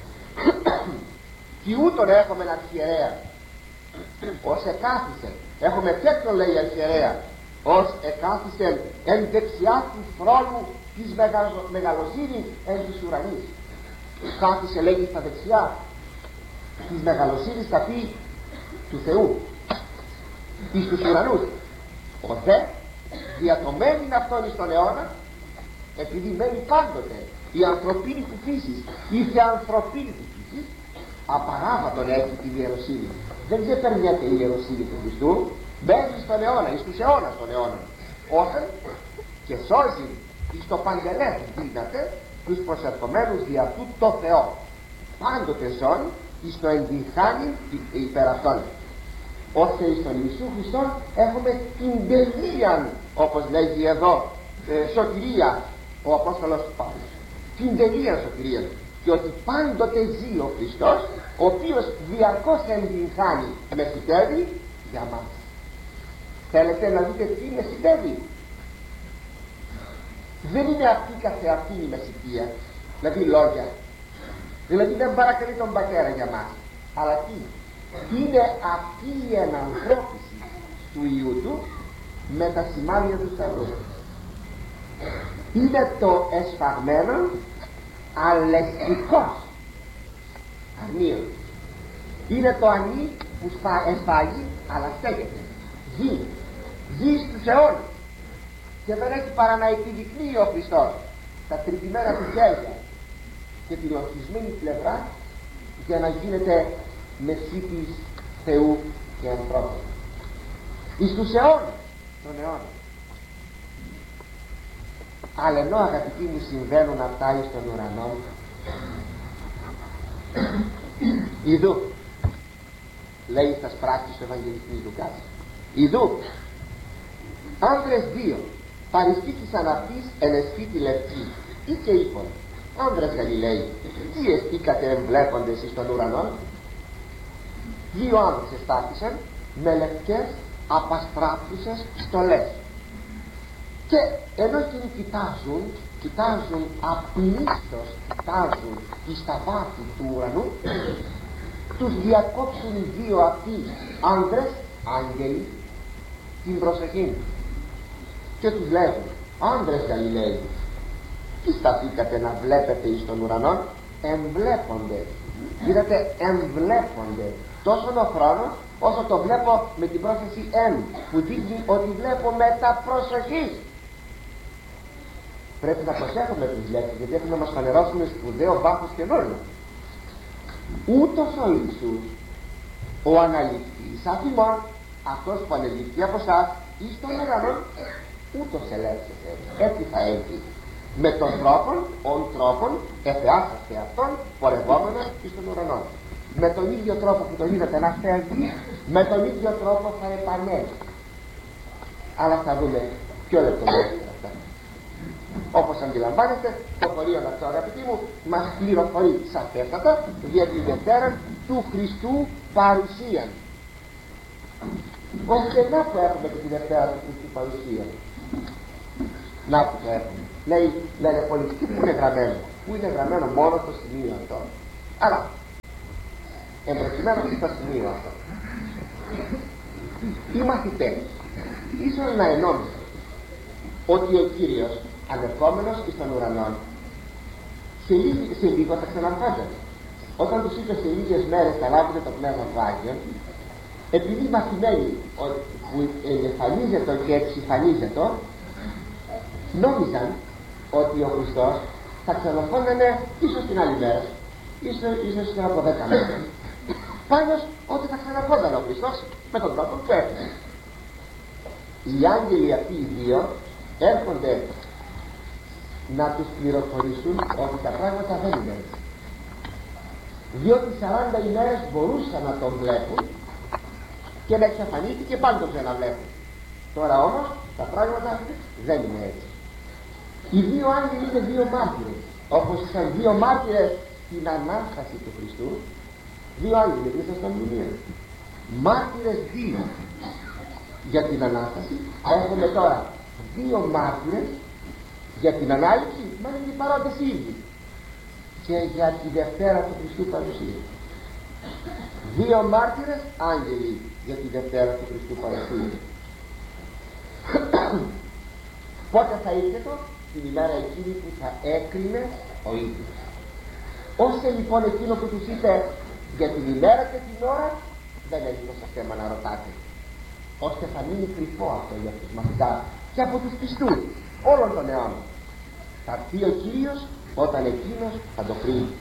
«Και ούτων έχουμε αρχιερέα ως εκάθισε». Έχουμε ποιον λέει αρχιερέα? Ως εκάθισε εν δεξιά του θρόνου της μεγαλοσύνης εν της ουρανής. Κάθισε λέγει στα δεξιά της μεγαλοσύνης, θα πει του Θεού, εις τους ουρανούς. Ο δε διατομένην αυτόν εις τον αιώνα, επειδή μένει πάντοτε η ανθρωπίνη του φύσης, η θεανθρωπίνη του φύσης, απαράβατον έχει την ιεροσύνη. Δεν ξεπερνιέται η ιεροσύνη του Χριστού, μένει στον αιώνα, εις τους αιώνας των αιώνων, όταν και σώζει εις το παντελές δύναται τους προσερχομένους δι' αυτού το Θεό, πάντοτε ζών εις το ενδιχάνει υπέρ αυτών. Ώστε εις τον Ιησού Χριστόν έχουμε την τελεία, όπως λέγει εδώ, ε, σωτηρία ο Απόστολος Παύλος, την τελεία σωτηρία, και ότι πάντοτε ζει ο Χριστός, ο οποίος διαρκώς ενδιχάνει μεσητεύει για μας. Θέλετε να δείτε τι μεσητεύει? Δεν είναι αυτή καθεαυτή η μεσητεία, δηλαδή λόγια, δηλαδή δεν παρακαλεί τον Πατέρα για μας, αλλά τι? Είναι αυτή η ενανθρώπιση του Υιού του με τα σημάδια του Σταυρού. Είναι το εσφαγμένο αλεκτικός αρνείο. Είναι το ανή που εσφάγει αλλά στέκεται, ζει, ζει στους αιώνες, και δεν έχει παρά να επιδεικνύει ο Χριστός τα τρυπημένα του χέρια και την ορθισμένη πλευρά για να γίνεται μεσίτης Θεού και ανθρώπου εις τους αιώνες των αιώνων. Αλλά ενώ αγαπητοί μου συμβαίνουν αυτά εις των ουρανών, ιδού λέει στα πράξεις του Ευαγγελιστή Λουκάς, ιδού άνδρες δύο παριστήκησαν αυτής εν εσφύτη λευκή, ή και είπον, άνδρες Γαλιλαίοι, τι εστίκατε εμβλέποντες εις των ουρανών? Δύο άνδρες εστάθησαν με λευκές απαστράφουσες στολές, και ενώ εκείνοι κοιτάζουν, κοιτάζουν απλήστως, κοιτάζουν εις τα βάθη του ουρανού, τους διακόψουν οι δύο αυτοί άνδρες, άγγελοι, την προσοχή και τους λέγουν, άνδρες Γαλιλαίοι, τι σταθήκατε να βλέπετε εις των ουρανών? Εμβλέπονται, είδατε, εμβλέπονται τόσο ο χρόνος όσο το βλέπω με την πρόθεση εμ, που δείχνει ότι βλέπω με τα προσοχή. Πρέπει να προσέχουμε τις λέξεις, γιατί έχουν να μας φανερώσουν σπουδαίο βάθος και νόημα. Ούτως ο Ιησούς, ο αναληφθής αφημών, αυτός που ανελήφθη από εσάς εις των ουρανών, ούτως ελεύθερε, έτσι θα έλθει, με τον τρόπον, ον τρόπον εφεάσαστε αυτόν πορευόμενος εις των ουρανών. Με τον ίδιο τρόπο που τον είδατε να φεύγει, με τον ίδιο τρόπο θα επανέλθει. Αλλά θα δούμε πιο λεπτομέρειες αυτά. Όπως αντιλαμβάνεστε, το χωρίο αυτό, αγαπητοί μου, μας πληροφορεί σαφέστατα για τη Δευτέρα του Χριστού παρουσίαν. Ώστε να που έχουμε και τη Δευτέρα του Χριστού παρουσίαν. Να που το έχουμε. Λέει, λένε πολιτικοί, που είναι γραμμένο. Που είναι γραμμένο μόνο στο σημείο αυτό. Αλλά, εμπροκειμένο στο σημείο αυτό. Οι μαθητές ίσως να ενόμισαν ότι ο Κύριος ανερχόμενος εις των ουρανών σε, λίγη, σε λίγο θα ξαναρχόταν. Όταν τους είπε σε λίγες μέρες θα λάβετε το Πνεύμα του Άγιον, επειδή οι μαθημένοι που εμφανίζεται και εξυφανίζεται νόμιζαν ότι ο Χριστός θα ξαναρχόταν ίσως την άλλη μέρα, ίσως, ίσως την από δέκα μέρες. Πάντως ότι θα ξαναρχόταν ο Χριστός με τον τρόπο που έφερε. Οι άγγελοι αυτοί οι δύο έρχονται να τους πληροφορήσουν ότι τα πράγματα δεν είναι έτσι. Διότι σαράντα ημέρες μπορούσαν να τον βλέπουν και να εξαφανίσει και πάντως δεν να βλέπουν. Τώρα όμως τα πράγματα δεν είναι έτσι. Οι δύο άγγελοι είναι δύο μάρτυρες, όπως ήταν δύο μάρτυρες στην Ανάσταση του Χριστού. Δύο άγγελοι μέσα στα μνημεία, μάρτυρες δύο για την Ανάσταση. Έχουμε τώρα δύο μάρτυρες για την Ανάληψη, μα είναι οι παρόντες ίδιοι, και για τη Δευτέρα του Χριστού παρουσία. Δύο μάρτυρες άγγελοι για τη Δευτέρα του Χριστού παρουσία. Πότε θα ήρθε? Την ημέρα εκείνη που θα έκρινε ο ίδιος. Ώστε λοιπόν εκείνο που τους είπε για την ημέρα και την ώρα δεν έγινε στο θέμα να ρωτάτε, ώστε θα μείνει κρυφό αυτό για τους μαθητάς και από τους πιστούς όλων των αιώνων. Θα έρθει ο Κύριος όταν εκείνος θα το κρίνει.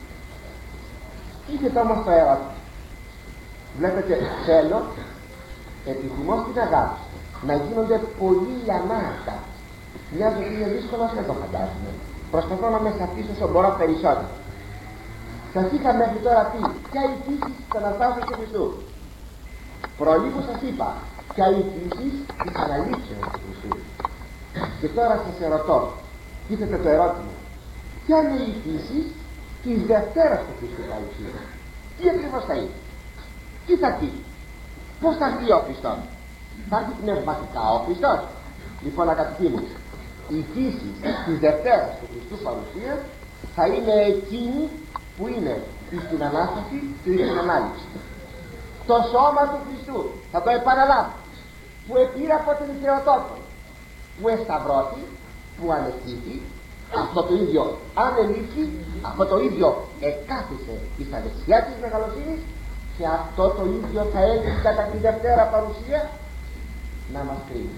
Είχε όμως το ερώτημα. Βλέπετε, θέλω, επιθυμώ στην αγάπη να γίνονται πολύ λιανάτα. Μοιάζει ότι είναι δύσκολο, δεν το φαντάζομαι. Προσπαθώ να με σαφήσω όσο μπορώ περισσότερο. Σας είχα μέχρι τώρα πει ποια η φύση της Αναστάσεως του Χριστού. Προλίγου σας είπα ποια η φύση της Αναλήψεως του Χριστού. Και τώρα σας ερωτώ, τίθεται το ερώτημα, ποια είναι η φύση της Δευτέρας του Χριστού παρουσία? Τι ακριβώς θα είναι? Τι θα πει? Πώς θα έρθει ο Χριστός? Θα έρθει πνευματικά ο Χριστός? Λοιπόν, αγαπητοί μου, η φύση της Δευτέρας του Χριστού παρουσία θα είναι εκείνη που είναι στην Ανάσταση και στην Ανάληψη. Το σώμα του Χριστού, θα το επαναλάβω, που επήρε από την Θεοτόκο, που εσταυρώθη, που ανεστήθη, αυτό το ίδιο ανελήφθη, αυτό το ίδιο εκάθισε στα δεξιά της μεγαλοσύνης, και αυτό το ίδιο θα έλθει κατά τη Δευτέρα παρουσία να μας κρίνει.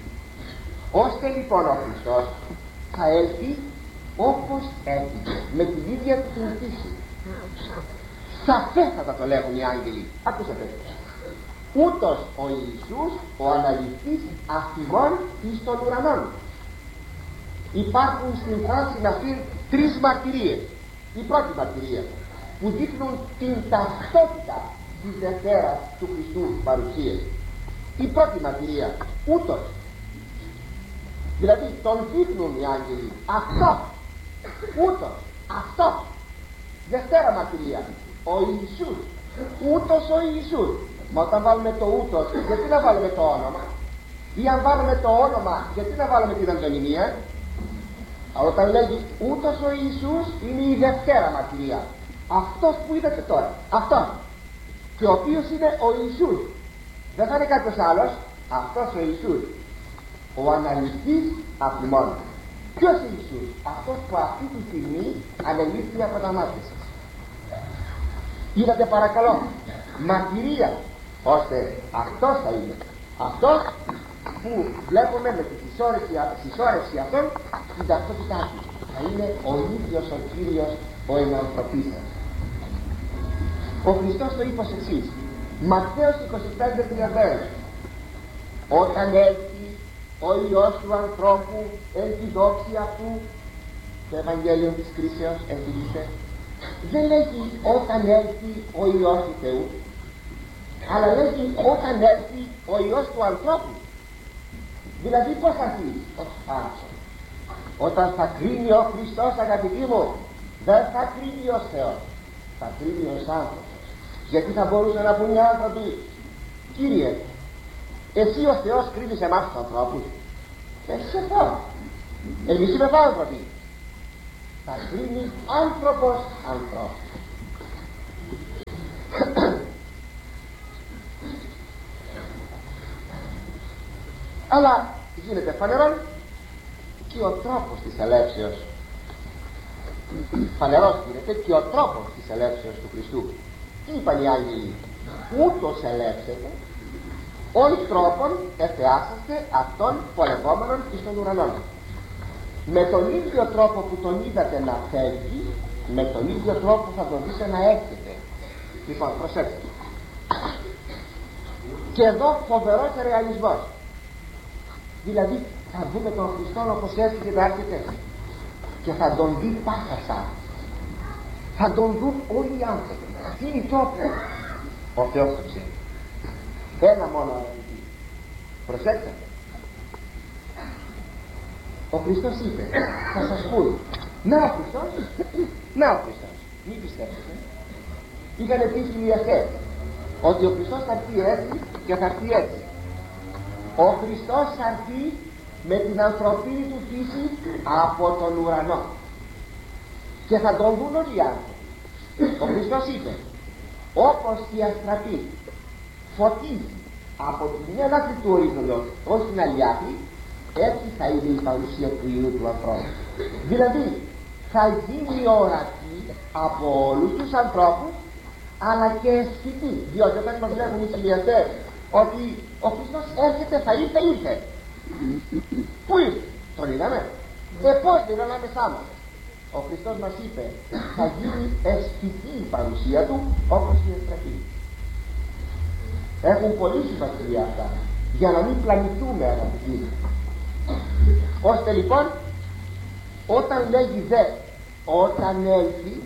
Ώστε λοιπόν ο Χριστός θα έλθει όπως έφυγε, με την ίδια του την φύση. Σαφέστατα το λέγουν οι άγγελοι. Ακούσατε. Ούτως ο Ιησούς, ο αναληφθής αφημών εις των ουρανών. Υπάρχουν στην φράση αυτή τρεις μαρτυρίες. Η πρώτη μαρτυρία που δείχνουν την ταυτότητα της Δευτέρας του Χριστού παρουσίας. Η πρώτη μαρτυρία, ούτως. Δηλαδή τον δείχνουν οι άγγελοι. Αυτό, ούτως, αυτό. Δευτέρα μαρτυρία, ο Ιησούς, ούτως ο Ιησούς. Μα όταν βάλουμε το ούτως, γιατί να βάλουμε το όνομα? Ή αν βάλουμε το όνομα, γιατί να βάλουμε την αντωνυμία? Όταν λέγει ούτως ο Ιησούς, είναι η Δευτέρα μαρτυρία. Αυτός που είδατε τώρα, αυτός, και ο οποίος είναι ο Ιησούς, δεν θα είναι κάποιος άλλος, αυτός ο Ιησούς, ο αναληφθής αφημών. Ποιος είναι Ιησούς? Αυτός που αυτή τη στιγμή ανελήφθη από τα μάτια σας. Είδατε παρακαλώ, μαρτυρία, ώστε αυτός θα είναι, αυτός που βλέπουμε με τη συσσόρευση αυτών την ταυτότητά του. Θα είναι ο ίδιος ο Κύριος, ο ενανθρωπής σας. Ο Χριστός το είπε ως εξής, Ματθαίος είκοσι πέντε τριάντα ένα, όταν έλθει ο Υιός του ανθρώπου εν τη δόξη αυτού, το Ευαγγέλιο της κρίσεως εντύπωσε, δεν λέγει όταν έλθει ο Υιός του Θεού, αλλά λέγει όταν έλθει ο Υιός του ανθρώπου. Δηλαδή πως θα έρθει? Όταν θα κρίνει ο Χριστός, αγαπητοί μου, δεν θα κρίνει ως Θεός, θα κρίνει ως άνθρωπος. Γιατί θα μπορούσαν να πούν οι άνθρωποι, Κύριε, εσύ ο Θεός κρίνεις εμάς τους ανθρώπους? Εσύ ο Θεός. Εμείς είμαστε άνθρωποι. Θα κρίνει άνθρωπος ανθρώπου. Αλλά γίνεται φανερόν και ο τρόπος της ελεύσεως. Φανερός γίνεται και ο τρόπος της ελεύσεως του Χριστού. Τι είπαν οι άγγελοι? Ούτως ελεύσετε, ον τρόπον εφεάσαστε αυτόν πολεμόμενον εις τον ουρανόν. Με τον ίδιο τρόπο που τον είδατε να φεύγει, με τον ίδιο τρόπο θα τον δείτε να έρχεται. Λοιπόν, προσέξτε. Και εδώ φοβερός ρεαλισμός. Δηλαδή θα δούμε τον Χριστό όπως έρχεται να έρχεται και θα τον δει πάσα. Θα τον δουν όλοι οι άνθρωποι. Τι είναι το όπλο? Ο Θεός το ξέρει. Ένα μόνο αγαπητοί. Προσέξτε. Ο Χριστός είπε, θα σας πούν, να ο Χριστός, να ο Χριστός. Μην πιστέψετε. Είχαν πει οι χιλιαστές ότι ο Χριστός θα έρθει έτσι και θα έρθει έτσι. Ο Χριστός θα έρθει με την ανθρωπίνη του φύση από τον ουρανό και θα τον δουν όλοι οι άνθρωποι. Ο Χριστός είπε, όπως η αστραπή φωτίζει από τη μια άκρη του ορίζοντος ως την άλλη άκρη, έτσι θα είναι η παρουσία του Υιού του ανθρώπου. Δηλαδή θα γίνει ορατή από όλους τους ανθρώπους, αλλά και αισθητή, διότι όταν μας λέγουν οι χιλιαστές ότι ο Χριστός έρχεται, θα ήρθε, ήρθε. Πού ήρθε? Τον είδαμε? Ε, πώς δεν ανάμεσά μας? Ο Χριστός μας είπε, θα γίνει αισθητή η παρουσία του όπως η αστραπή. Έχουν πολύ σημασία αυτά, για να μην πλανηθούμε, αγαπητοί. Ώστε λοιπόν, όταν λέγει δε, όταν έλθει,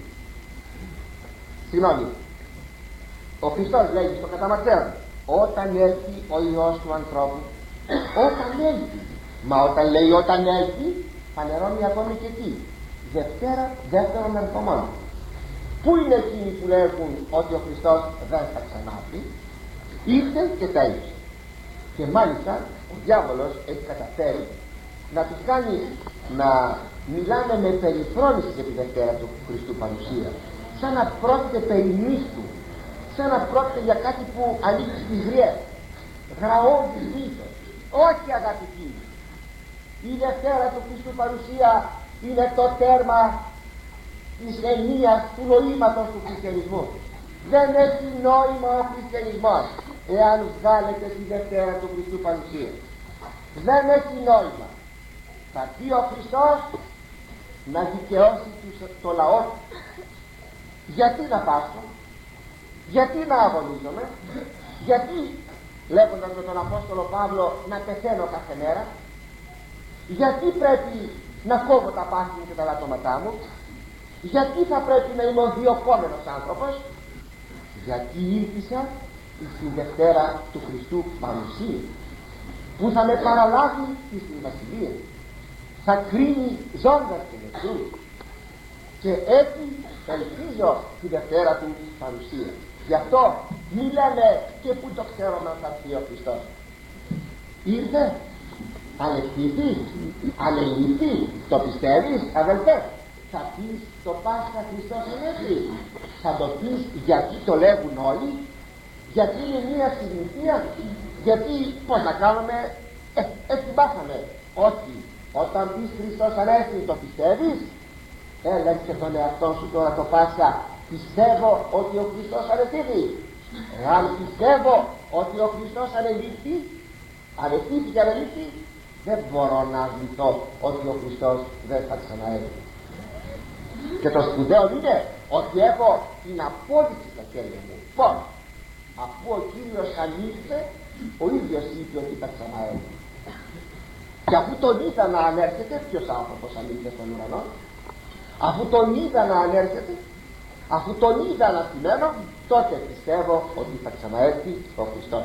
συγγνώμη, ο Χριστός λέγει στο καταμαρτέον, όταν έλθει ο Υιός του ανθρώπου, όταν έλθει. Μα όταν λέει όταν έλθει, φανερώνει ακόμη και τι? Δευτέρα, δεύτερον ερχομών. Πού είναι εκείνοι που λέγουν ότι ο Χριστός δεν θα ξανάρθει? Ήρθε και τέλειωσε. Και μάλιστα ο διάβολος έχει καταφέρει να τους κάνει να μιλάνε με περιφρόνηση για τη Δευτέρα του Χριστού παρουσία, σαν να πρόκειται περί μύθου, σαν να πρόκειται για κάτι που ανήκει στις γριές, γραώδης μύθος. Όχι, αγαπητοί, η Δευτέρα του Χριστού παρουσία είναι το τέρμα της ενίας του νοήματος του χριστιανισμού. Δεν έχει νόημα ο χριστιανισμός εάν βγάλετε τη Δευτέρα του Χριστού παρουσία. Δεν έχει νόημα. Θα πει ο Χριστός να δικαιώσει το λαό του. Γιατί να πάσω? Γιατί να αγωνίζομαι? Γιατί, λέγοντας με τον Απόστολο Παύλο, να πεθαίνω κάθε μέρα? Γιατί πρέπει να κόβω τα πάθη μου και τα λατώματά μου? Γιατί θα πρέπει να είμαι ο διοκόμενος άνθρωπος? Γιατί ήρθησα στην Δευτέρα του Χριστού παρουσία, που θα με παραλάβει στην Βασιλεία, θα κρίνει ζώντας και νεκρούς, και έτσι ελπίζω τη Δευτέρα του παρουσία. Γι' αυτό μη λέμε και που το ξέρουμε αν θα έρθει ο Χριστός. Ήρθε, ανεκτήθη, ανελήφθη, το πιστεύεις, αδελφέ? Θα πεις το Πάσχα Χριστός ανέβη? Θα το πεις γιατί το λέγουν όλοι? Γιατί είναι μία συνήθεια? Γιατί πώς να κάνουμε? Ε, έτσι μάθαμε. Όχι, όταν πεις Χριστός ανέβη, το πιστεύεις? Έλεγε και τον εαυτό σου τώρα το Πάσχα, πιστεύω ότι ο Χριστός ανεβεί. Εάν πιστεύω ότι ο Χριστός ανελήφθη, ανελήφθη και ανελήφθη, δεν μπορώ να αρνηθώ ότι ο Χριστός δεν θα ξαναέρθει. Και το σπουδαίο είναι ότι έχω την απόδειξη στα χέρια μου. Πώς? Αφού ο Κύριος ανήλθε, ο ίδιος είπε ότι θα ξαναέρθει. Και αφού τον είδα να ανέρχεται, ποιος άνθρωπος ανήλθε στον ουρανό? Αφού τον είδα να ανέρχεται, αφού τον είδα να στημένο, τότε πιστεύω ότι θα ξαναέρθει ο Χριστός.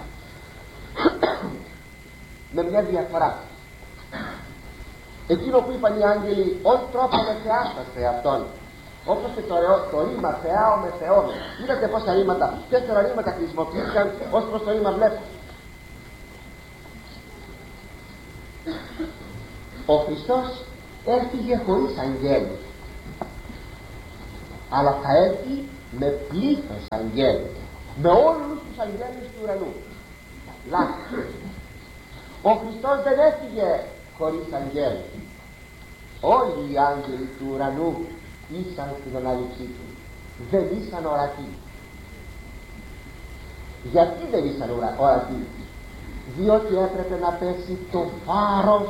Με μια διαφορά. Εκείνο που είπαν οι άγγελοι, ως τρόπο με θεάσταστε αυτόν, όπως και το, το ρήμα θεάω με θεώμε. Είδατε πόσα ρήματα, τέσσερα ρήματα χρησιμοποιήθηκαν ως προς το ρήμα βλέπω. Ο Χριστός έφυγε χωρίς αγγέλους, αλλά θα έρθει με πλήθος αγγέλους, με όλους τους αγγέλους του ουρανού. Λάθος. Ο Χριστός δεν έφυγε χωρίς αγγέλους. Όλοι οι άγγελοι του ουρανού ήσαν στην ανάληψή του, δεν ήσαν ορατοί. Γιατί δεν ήσαν ορατοί? Διότι έπρεπε να πέσει το φάρος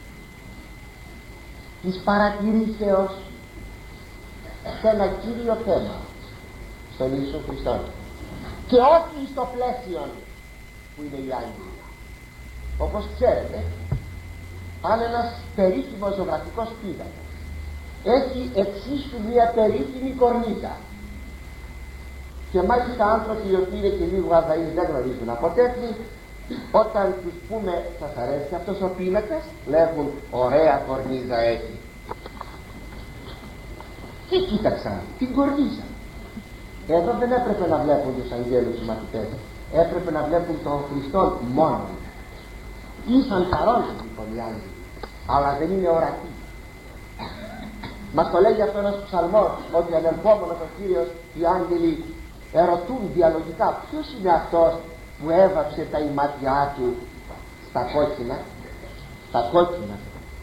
της παρατηρήσεως σε ένα κύριο θέμα, στον Ιησού Χριστό, και όχι στο πλαίσιο που είναι οι άγγελοι. Όπως ξέρετε, αν ένας περίφημος ζωγραφικός πύργος έχει εξίσου μια περίφημη κορνίζα, και μάλιστα άνθρωποι οι οποίοι είναι και λίγο αδαείς δεν γνωρίζουν από τέτοιοι, όταν τους πούμε σας αρέσει αυτός ο πίνακας, λέγουν ωραία κορνίζα έχει. Τι κοίταξαν? Την κορνίζα. Εδώ δεν έπρεπε να βλέπουν τους αγγέλους οι μαθητές, έπρεπε να βλέπουν τον Χριστό μόνο. Ήσαν παρόντες λοιπόν οι άγγελοι, αλλά δεν είναι ορατοί. Μας το λέγει αυτό ένας ψαλμός, ότι ανερχόμενος ο Κύριος οι άγγελοι ερωτούν διαλογικά ποιος είναι αυτός που έβαψε τα ημάτια του στα κόκκινα, στα κόκκινα.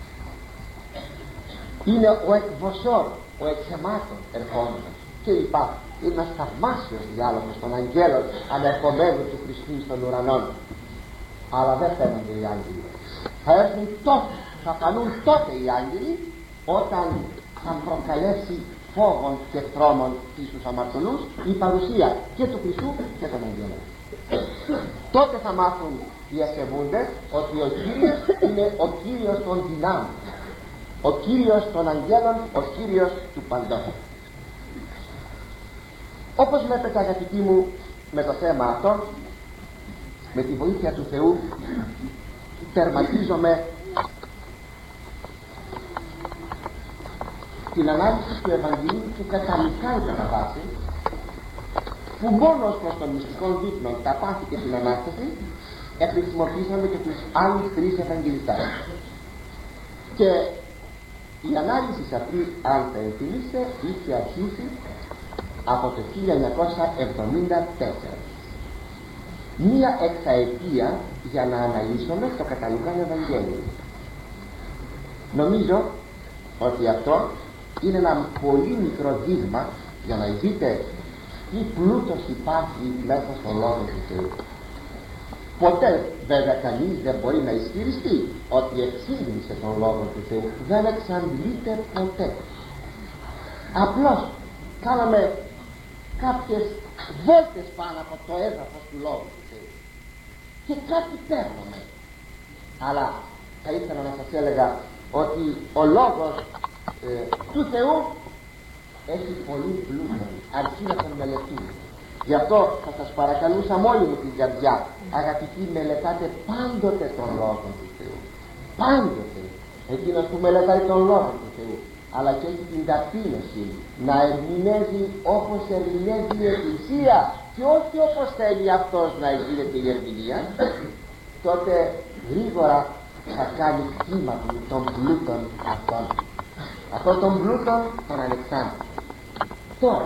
Είναι ο εκβοσόρ, ο εξαιμάτων ερχόμενος και λοιπά. Είναι ένας θαυμάσιος διάλογος των αγγέλων ανερχομένου του Χριστού στον ουρανό. Αλλά δεν φαίνονται οι άγγελοι. Θα έρθουν τότε, θα φανούν τότε οι άγγελοι, όταν θα προκαλέσει φόβων και τρόμων στους αμαρτωλούς η παρουσία και του Χριστού και των αγγέλων. Τότε θα μάθουν οι ασεβούντες ότι ο Κύριος είναι ο Κύριος των δυνάμεων, ο Κύριος των αγγέλων, ο Κύριος του παντός. Όπως βλέπετε αγαπητοί μου, με το θέμα αυτό, με τη βοήθεια του Θεού, τερματίζομαι την ανάλυση του Ευαγγελίου του καταλικά κατά βάση, που μόνο ως προς των μυστικών δείπνων, τα πάθη και την Ανάσταση, χρησιμοποίησαμε και τους άλλους τρεις Ευαγγελιστάς. Και η ανάλυση αυτή, αν θα ενθυμίστε, είχε αρχίσει από το χίλια εννιακόσια εβδομήντα τέσσερα. Μία εξαετία για να αναλύσουμε το καταλουκάν Ευαγγέλιο. Νομίζω ότι αυτό είναι ένα πολύ μικρό δείγμα για να δείτε τι πλούτος υπάρχει μέσα στον Λόγο του Θεού. Ποτέ βέβαια κανείς δεν μπορεί να ισχυριστεί ότι εξήγησε τον Λόγο του Θεού, δεν εξαντλείται ποτέ. Απλώς κάναμε κάποιες βόλτες πάνω από το έδαφος του Λόγου του Θεού και κάτι παίρνουμε. Αλλά θα ήθελα να σας έλεγα ότι ο Λόγος ε, του Θεού έχει πολύ πλούτο, αρκεί να τον μελετούμε. Γι' αυτό θα σας παρακαλούσα με όλη μου την καρδιά, αγαπητοί, μελετάτε πάντοτε τον Λόγο του Θεού. Πάντοτε. Εκείνος που μελετάει τον Λόγο του Θεού, αλλά και έχει την ταπείνωση να ερμηνεύει όπως ερμηνεύει η Εκκλησία και όχι όπως θέλει αυτός να γίνεται η ερμηνεία, τότε γρήγορα θα κάνει κύμα των πλούτων αυτών. Αυτών των πλούτων των Αλεξάνδρων. Τώρα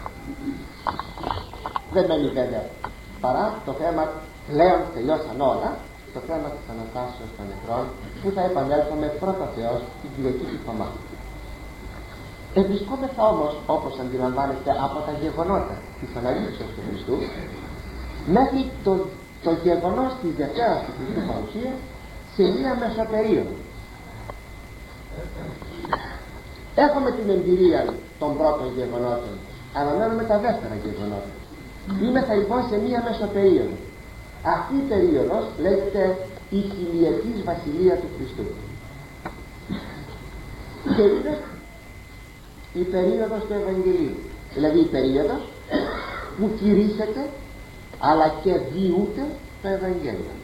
δεν μένει βέβαια παρά το θέμα, πλέον τελειώσαν όλα, το θέμα της Αναστάσεως των νεκρών, που θα επανέλθουμε πρώτα Θεός την Κυριακή του Θωμά. Ευρισκόμεθα όμως, όπως αντιλαμβάνεστε από τα γεγονότα της αναλήψεως του Χριστού, μέχρι το, το γεγονός της Δευτέρας του Χριστού παρουσίας σε μία μεσοπερίοδο. Έχουμε την εμπειρία των πρώτων γεγονότων, αναμένουμε τα δεύτερα γεγονότα. Είμεθα λοιπόν σε μία μεσοπερίοδο. Αυτή η περίοδος λέγεται η χιλιετής βασιλεία του Χριστού. Και είναι η περίοδος του Ευαγγελίου, δηλαδή η περίοδος που κηρύσσεται αλλά και διούται το Ευαγγέλιο.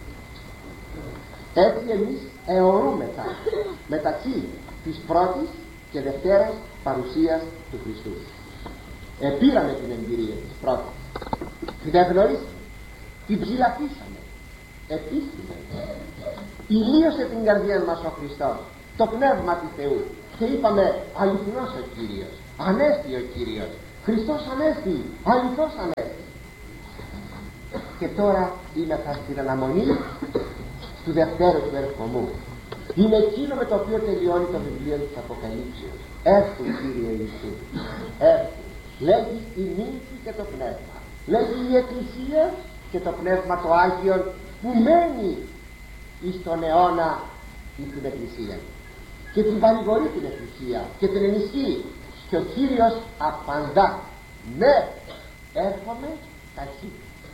Έτσι εμείς αιωρούμεθα μεταξύ της πρώτης και δευτέρας παρουσίας του Χριστού. Επήραμε την εμπειρία της πρώτης, την εγνωρίσαμε, την ψηλαφίσαμε, επίσημα. Ηλίωσε την καρδιά μας ο Χριστός το πνεύμα του Θεού. Και είπαμε αληθινός ο Κύριος, ανέστη ο Κύριος, Χριστός ανέστη, αληθώς ανέστη. Και τώρα είμαι θα στην αναμονή του δευτέρου του ερχομού. Είναι εκείνο με το οποίο τελειώνει το βιβλίο της Αποκαλύψεως. Έρθου Κύριε Ιησού, έρθου. Λέγει η νύμφη και το πνεύμα, λέγει η Εκκλησία και το πνεύμα το Άγιον που μένει εις τον αιώνα εις την Εκκλησία και την παρηγορεί την Εκκλησία και την ενισχύει. Και ο Κύριος απαντά, ναι, έρχομαι ταχύ.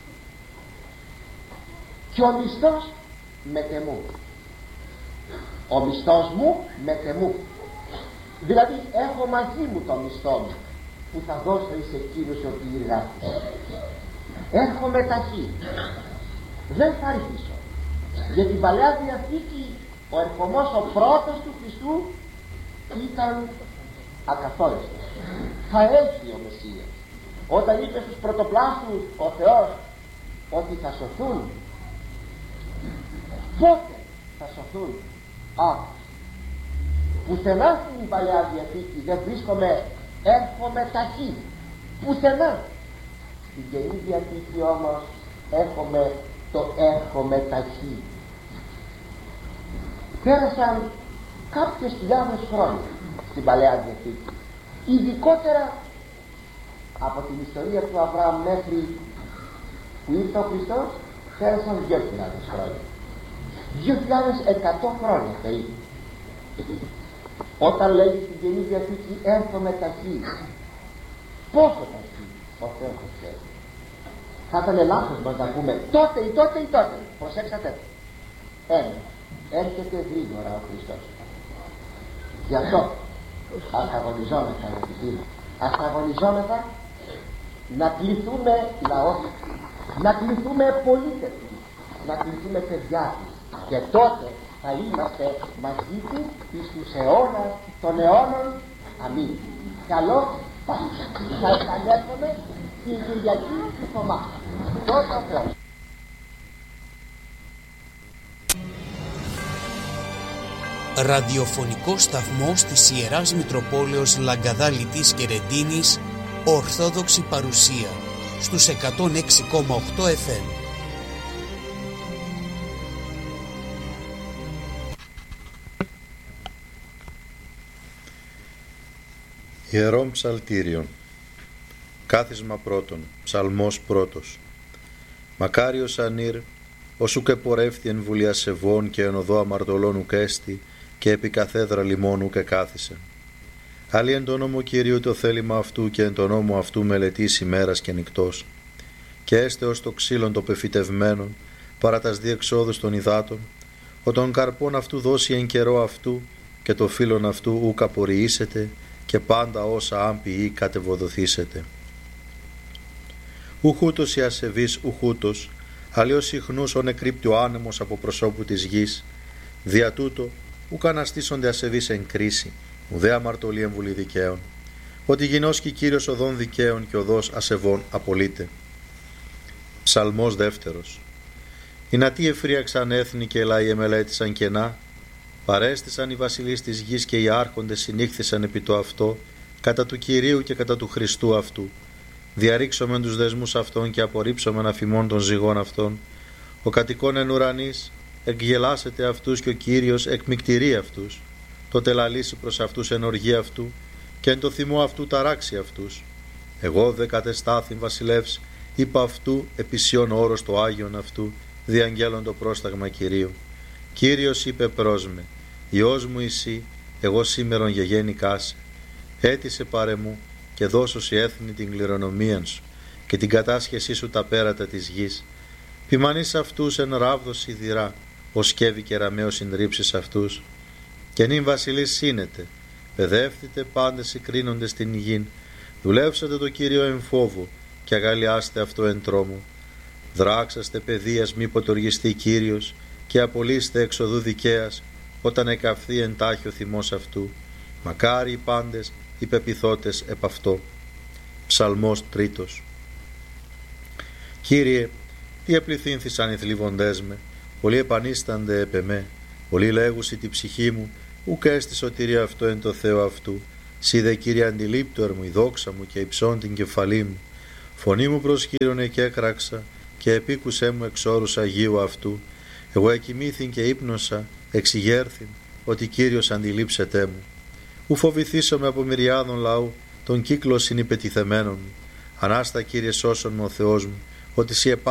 Και ο μισθός μετεμού. Ο μισθός μου μετεμού. Δηλαδή έχω μαζί μου το μισθό μου που θα δώσω εις εκείνους οι οποίοι εργάστηκαν. Έρχομαι ταχύ. Δεν θα αργήσω. Για την Παλαιά Διαθήκη ο ερχομός ο πρώτος του Χριστού ήταν ακαθόριστος. Θα έλθει ο Μεσσίας. Όταν είπε στους πρωτοπλάστους ο Θεός ότι θα σωθούν, πότε θα σωθούν? Α, πουθενά στην Παλαιά Διαθήκη δεν βρίσκομαι έρχομαι ταχύ. Πουθενά. Στην Καινή Διαθήκη όμως έχουμε το έρχομαι ταχύ. Πέρασαν κάποιες χιλιάδες χρόνια στην Παλαιά Διαθήκη. Ειδικότερα από την ιστορία του Αβραάμ μέχρι που ήρθε ο Χριστός πέρασαν δύο χιλιάδες χρόνια. δύο χιλιάδες εκατό χρόνια περίπου. Όταν λέει στην Καινή Διαθήκη έρχομαι ταχύ, πόσο ταχύ? Ο Θεός το ξέρει. Θα ήταν λάθος μας να πούμε τότε ή τότε ή τότε. Προσέξατε. Ένα, έρχεται γρήγορα ο Χριστός. Γι' αυτό ας αγωνιζόμεθα, αγαπητοί μου, ας αγωνιζόμεθα να κληθούμε λαός, να κληθούμε πολίτες, να κληθούμε παιδιά του. Και τότε θα είμαστε μαζί του εις τους αιώνας των αιώνων. Αμήν. Καλώς θα επανέλθουμε την Κυριακή του Θωμά. Τότε ο Θεός. Ραδιοφωνικό σταθμός της Ιεράς Μητροπόλεως Λαγκαδάλητης και Ρεντίνης, Ορθόδοξη παρουσία στους εκατόν έξι κόμμα οκτώ εφ εμ. Ιερών Ψαλτήριων. Κάθισμα πρώτον. Ψαλμός πρώτος. Μακάριος ανήρ, όσου και πορεύθη εν βουλία σεβών και εν οδό αμαρτωλών ουκ έστη, και επί καθέδρα λιμών ουκ εκάθισεν. Άλλοι εν το νόμο Κυρίου το θέλημα αυτού και εν το νόμο αυτού μελετής ημέρας και νυκτός. Και έστε ως το ξύλον το πεφυτευμένον, παρά τας διεξόδους των υδάτων, ο των καρπών αυτού δώσει εν καιρό αυτού, και το φύλλον αυτού ουκ απορριήσετε, και πάντα όσα άμπιοι κατεβοδοθήσετε. Ουχούτος η ασεβής ουχούτος, αλλιώς συχνούς ον εκρύπτει ο άνεμος από προσώπου της γης, δια τούτο ουκ αναστήσονται ασεβείς εν κρίση, ουδέ αμαρτωλή εμβουλή δικαίων, ότι γινώσκει Κύριος οδών δικαίων και οδός ασεβών απολύται. Ψαλμός δεύτερος. Οι νατοί εφρίαξαν έθνη και λαοί εμελέτησαν κενά, παρέστησαν οι βασιλείς της γης και οι άρχοντες συνήχθησαν επί το αυτό, κατά του Κυρίου και κατά του Χριστού αυτού. Διαρρήξομεν τους δεσμούς αυτών και απορρίψομεν αφημών των ζυγών αυτών. Ο κατοικών εν ουρανής εκγελάσεται αυτούς και ο Κύριος εκμυκτηρεί αυτούς. Τότε λαλήσει προς αυτούς εν οργή αυτού και εν το θυμό αυτού ταράξει αυτούς. Εγώ δε κατεστάθην βασιλεύς, είπα αυτού επισιών όρος το Άγιον αυτού, διαγγέλων το πρόσταγμα Κυρίου. Κύριος είπε προς με, Υιός μου εσύ, εγώ σήμερον γεγέννηκάσε. Έτησε πάρε μου και δώσω σε έθνη την κληρονομίαν σου και την κατάσχεσή σου τα πέρατα της γης. Ποιμανείς αυτούς εν ράβδος σιδηρά, ως σκεύη και ραμαίος συντρίψεις αυτούς. Και νυν βασιλείς σύνετε, παιδεύθητε πάντες συγκρίνονται στην γην, δουλεύσατε το Κύριο εν φόβο και αγαλιάστε αυτό εν τρόμο. Δράξαστε παιδείας μη ποτοργιστεί Κύριος και απολύστε εξοδού δικαίας όταν εκαυθεί εν τάχει ο θυμός αυτού. Μακάρι οι πάντες οι πεποιθώτες επ' αυτό. Ψαλμός τρίτος. Κύριε, τι επληθύνθησαν οι θλιβοντές με, πολλοί επανίστανται επ' εμέ, πολλοί λέγουσι τη ψυχή μου, ουκ έστι σωτηρία αυτό εν το Θεό αυτού. Σύ δε Κύριε αντιλήπτω ερ μου η δόξα μου και υψών την κεφαλή μου. Φωνή μου προς Κύριον εκέκραξα και επίκουσέ μου εξ όρους Αγίου αυτού. Εγώ εκοιμήθην και ύπνοσα, εξηγέρθην, ότι Κύριος αντιλήψετέ μου. Ου φοβηθήσομαι από μυριάδων λαού, τον κύκλο συνυπετιθεμένων μου. Ανάστα Κύριε σώσον μου ο Θεός μου, ότι σύ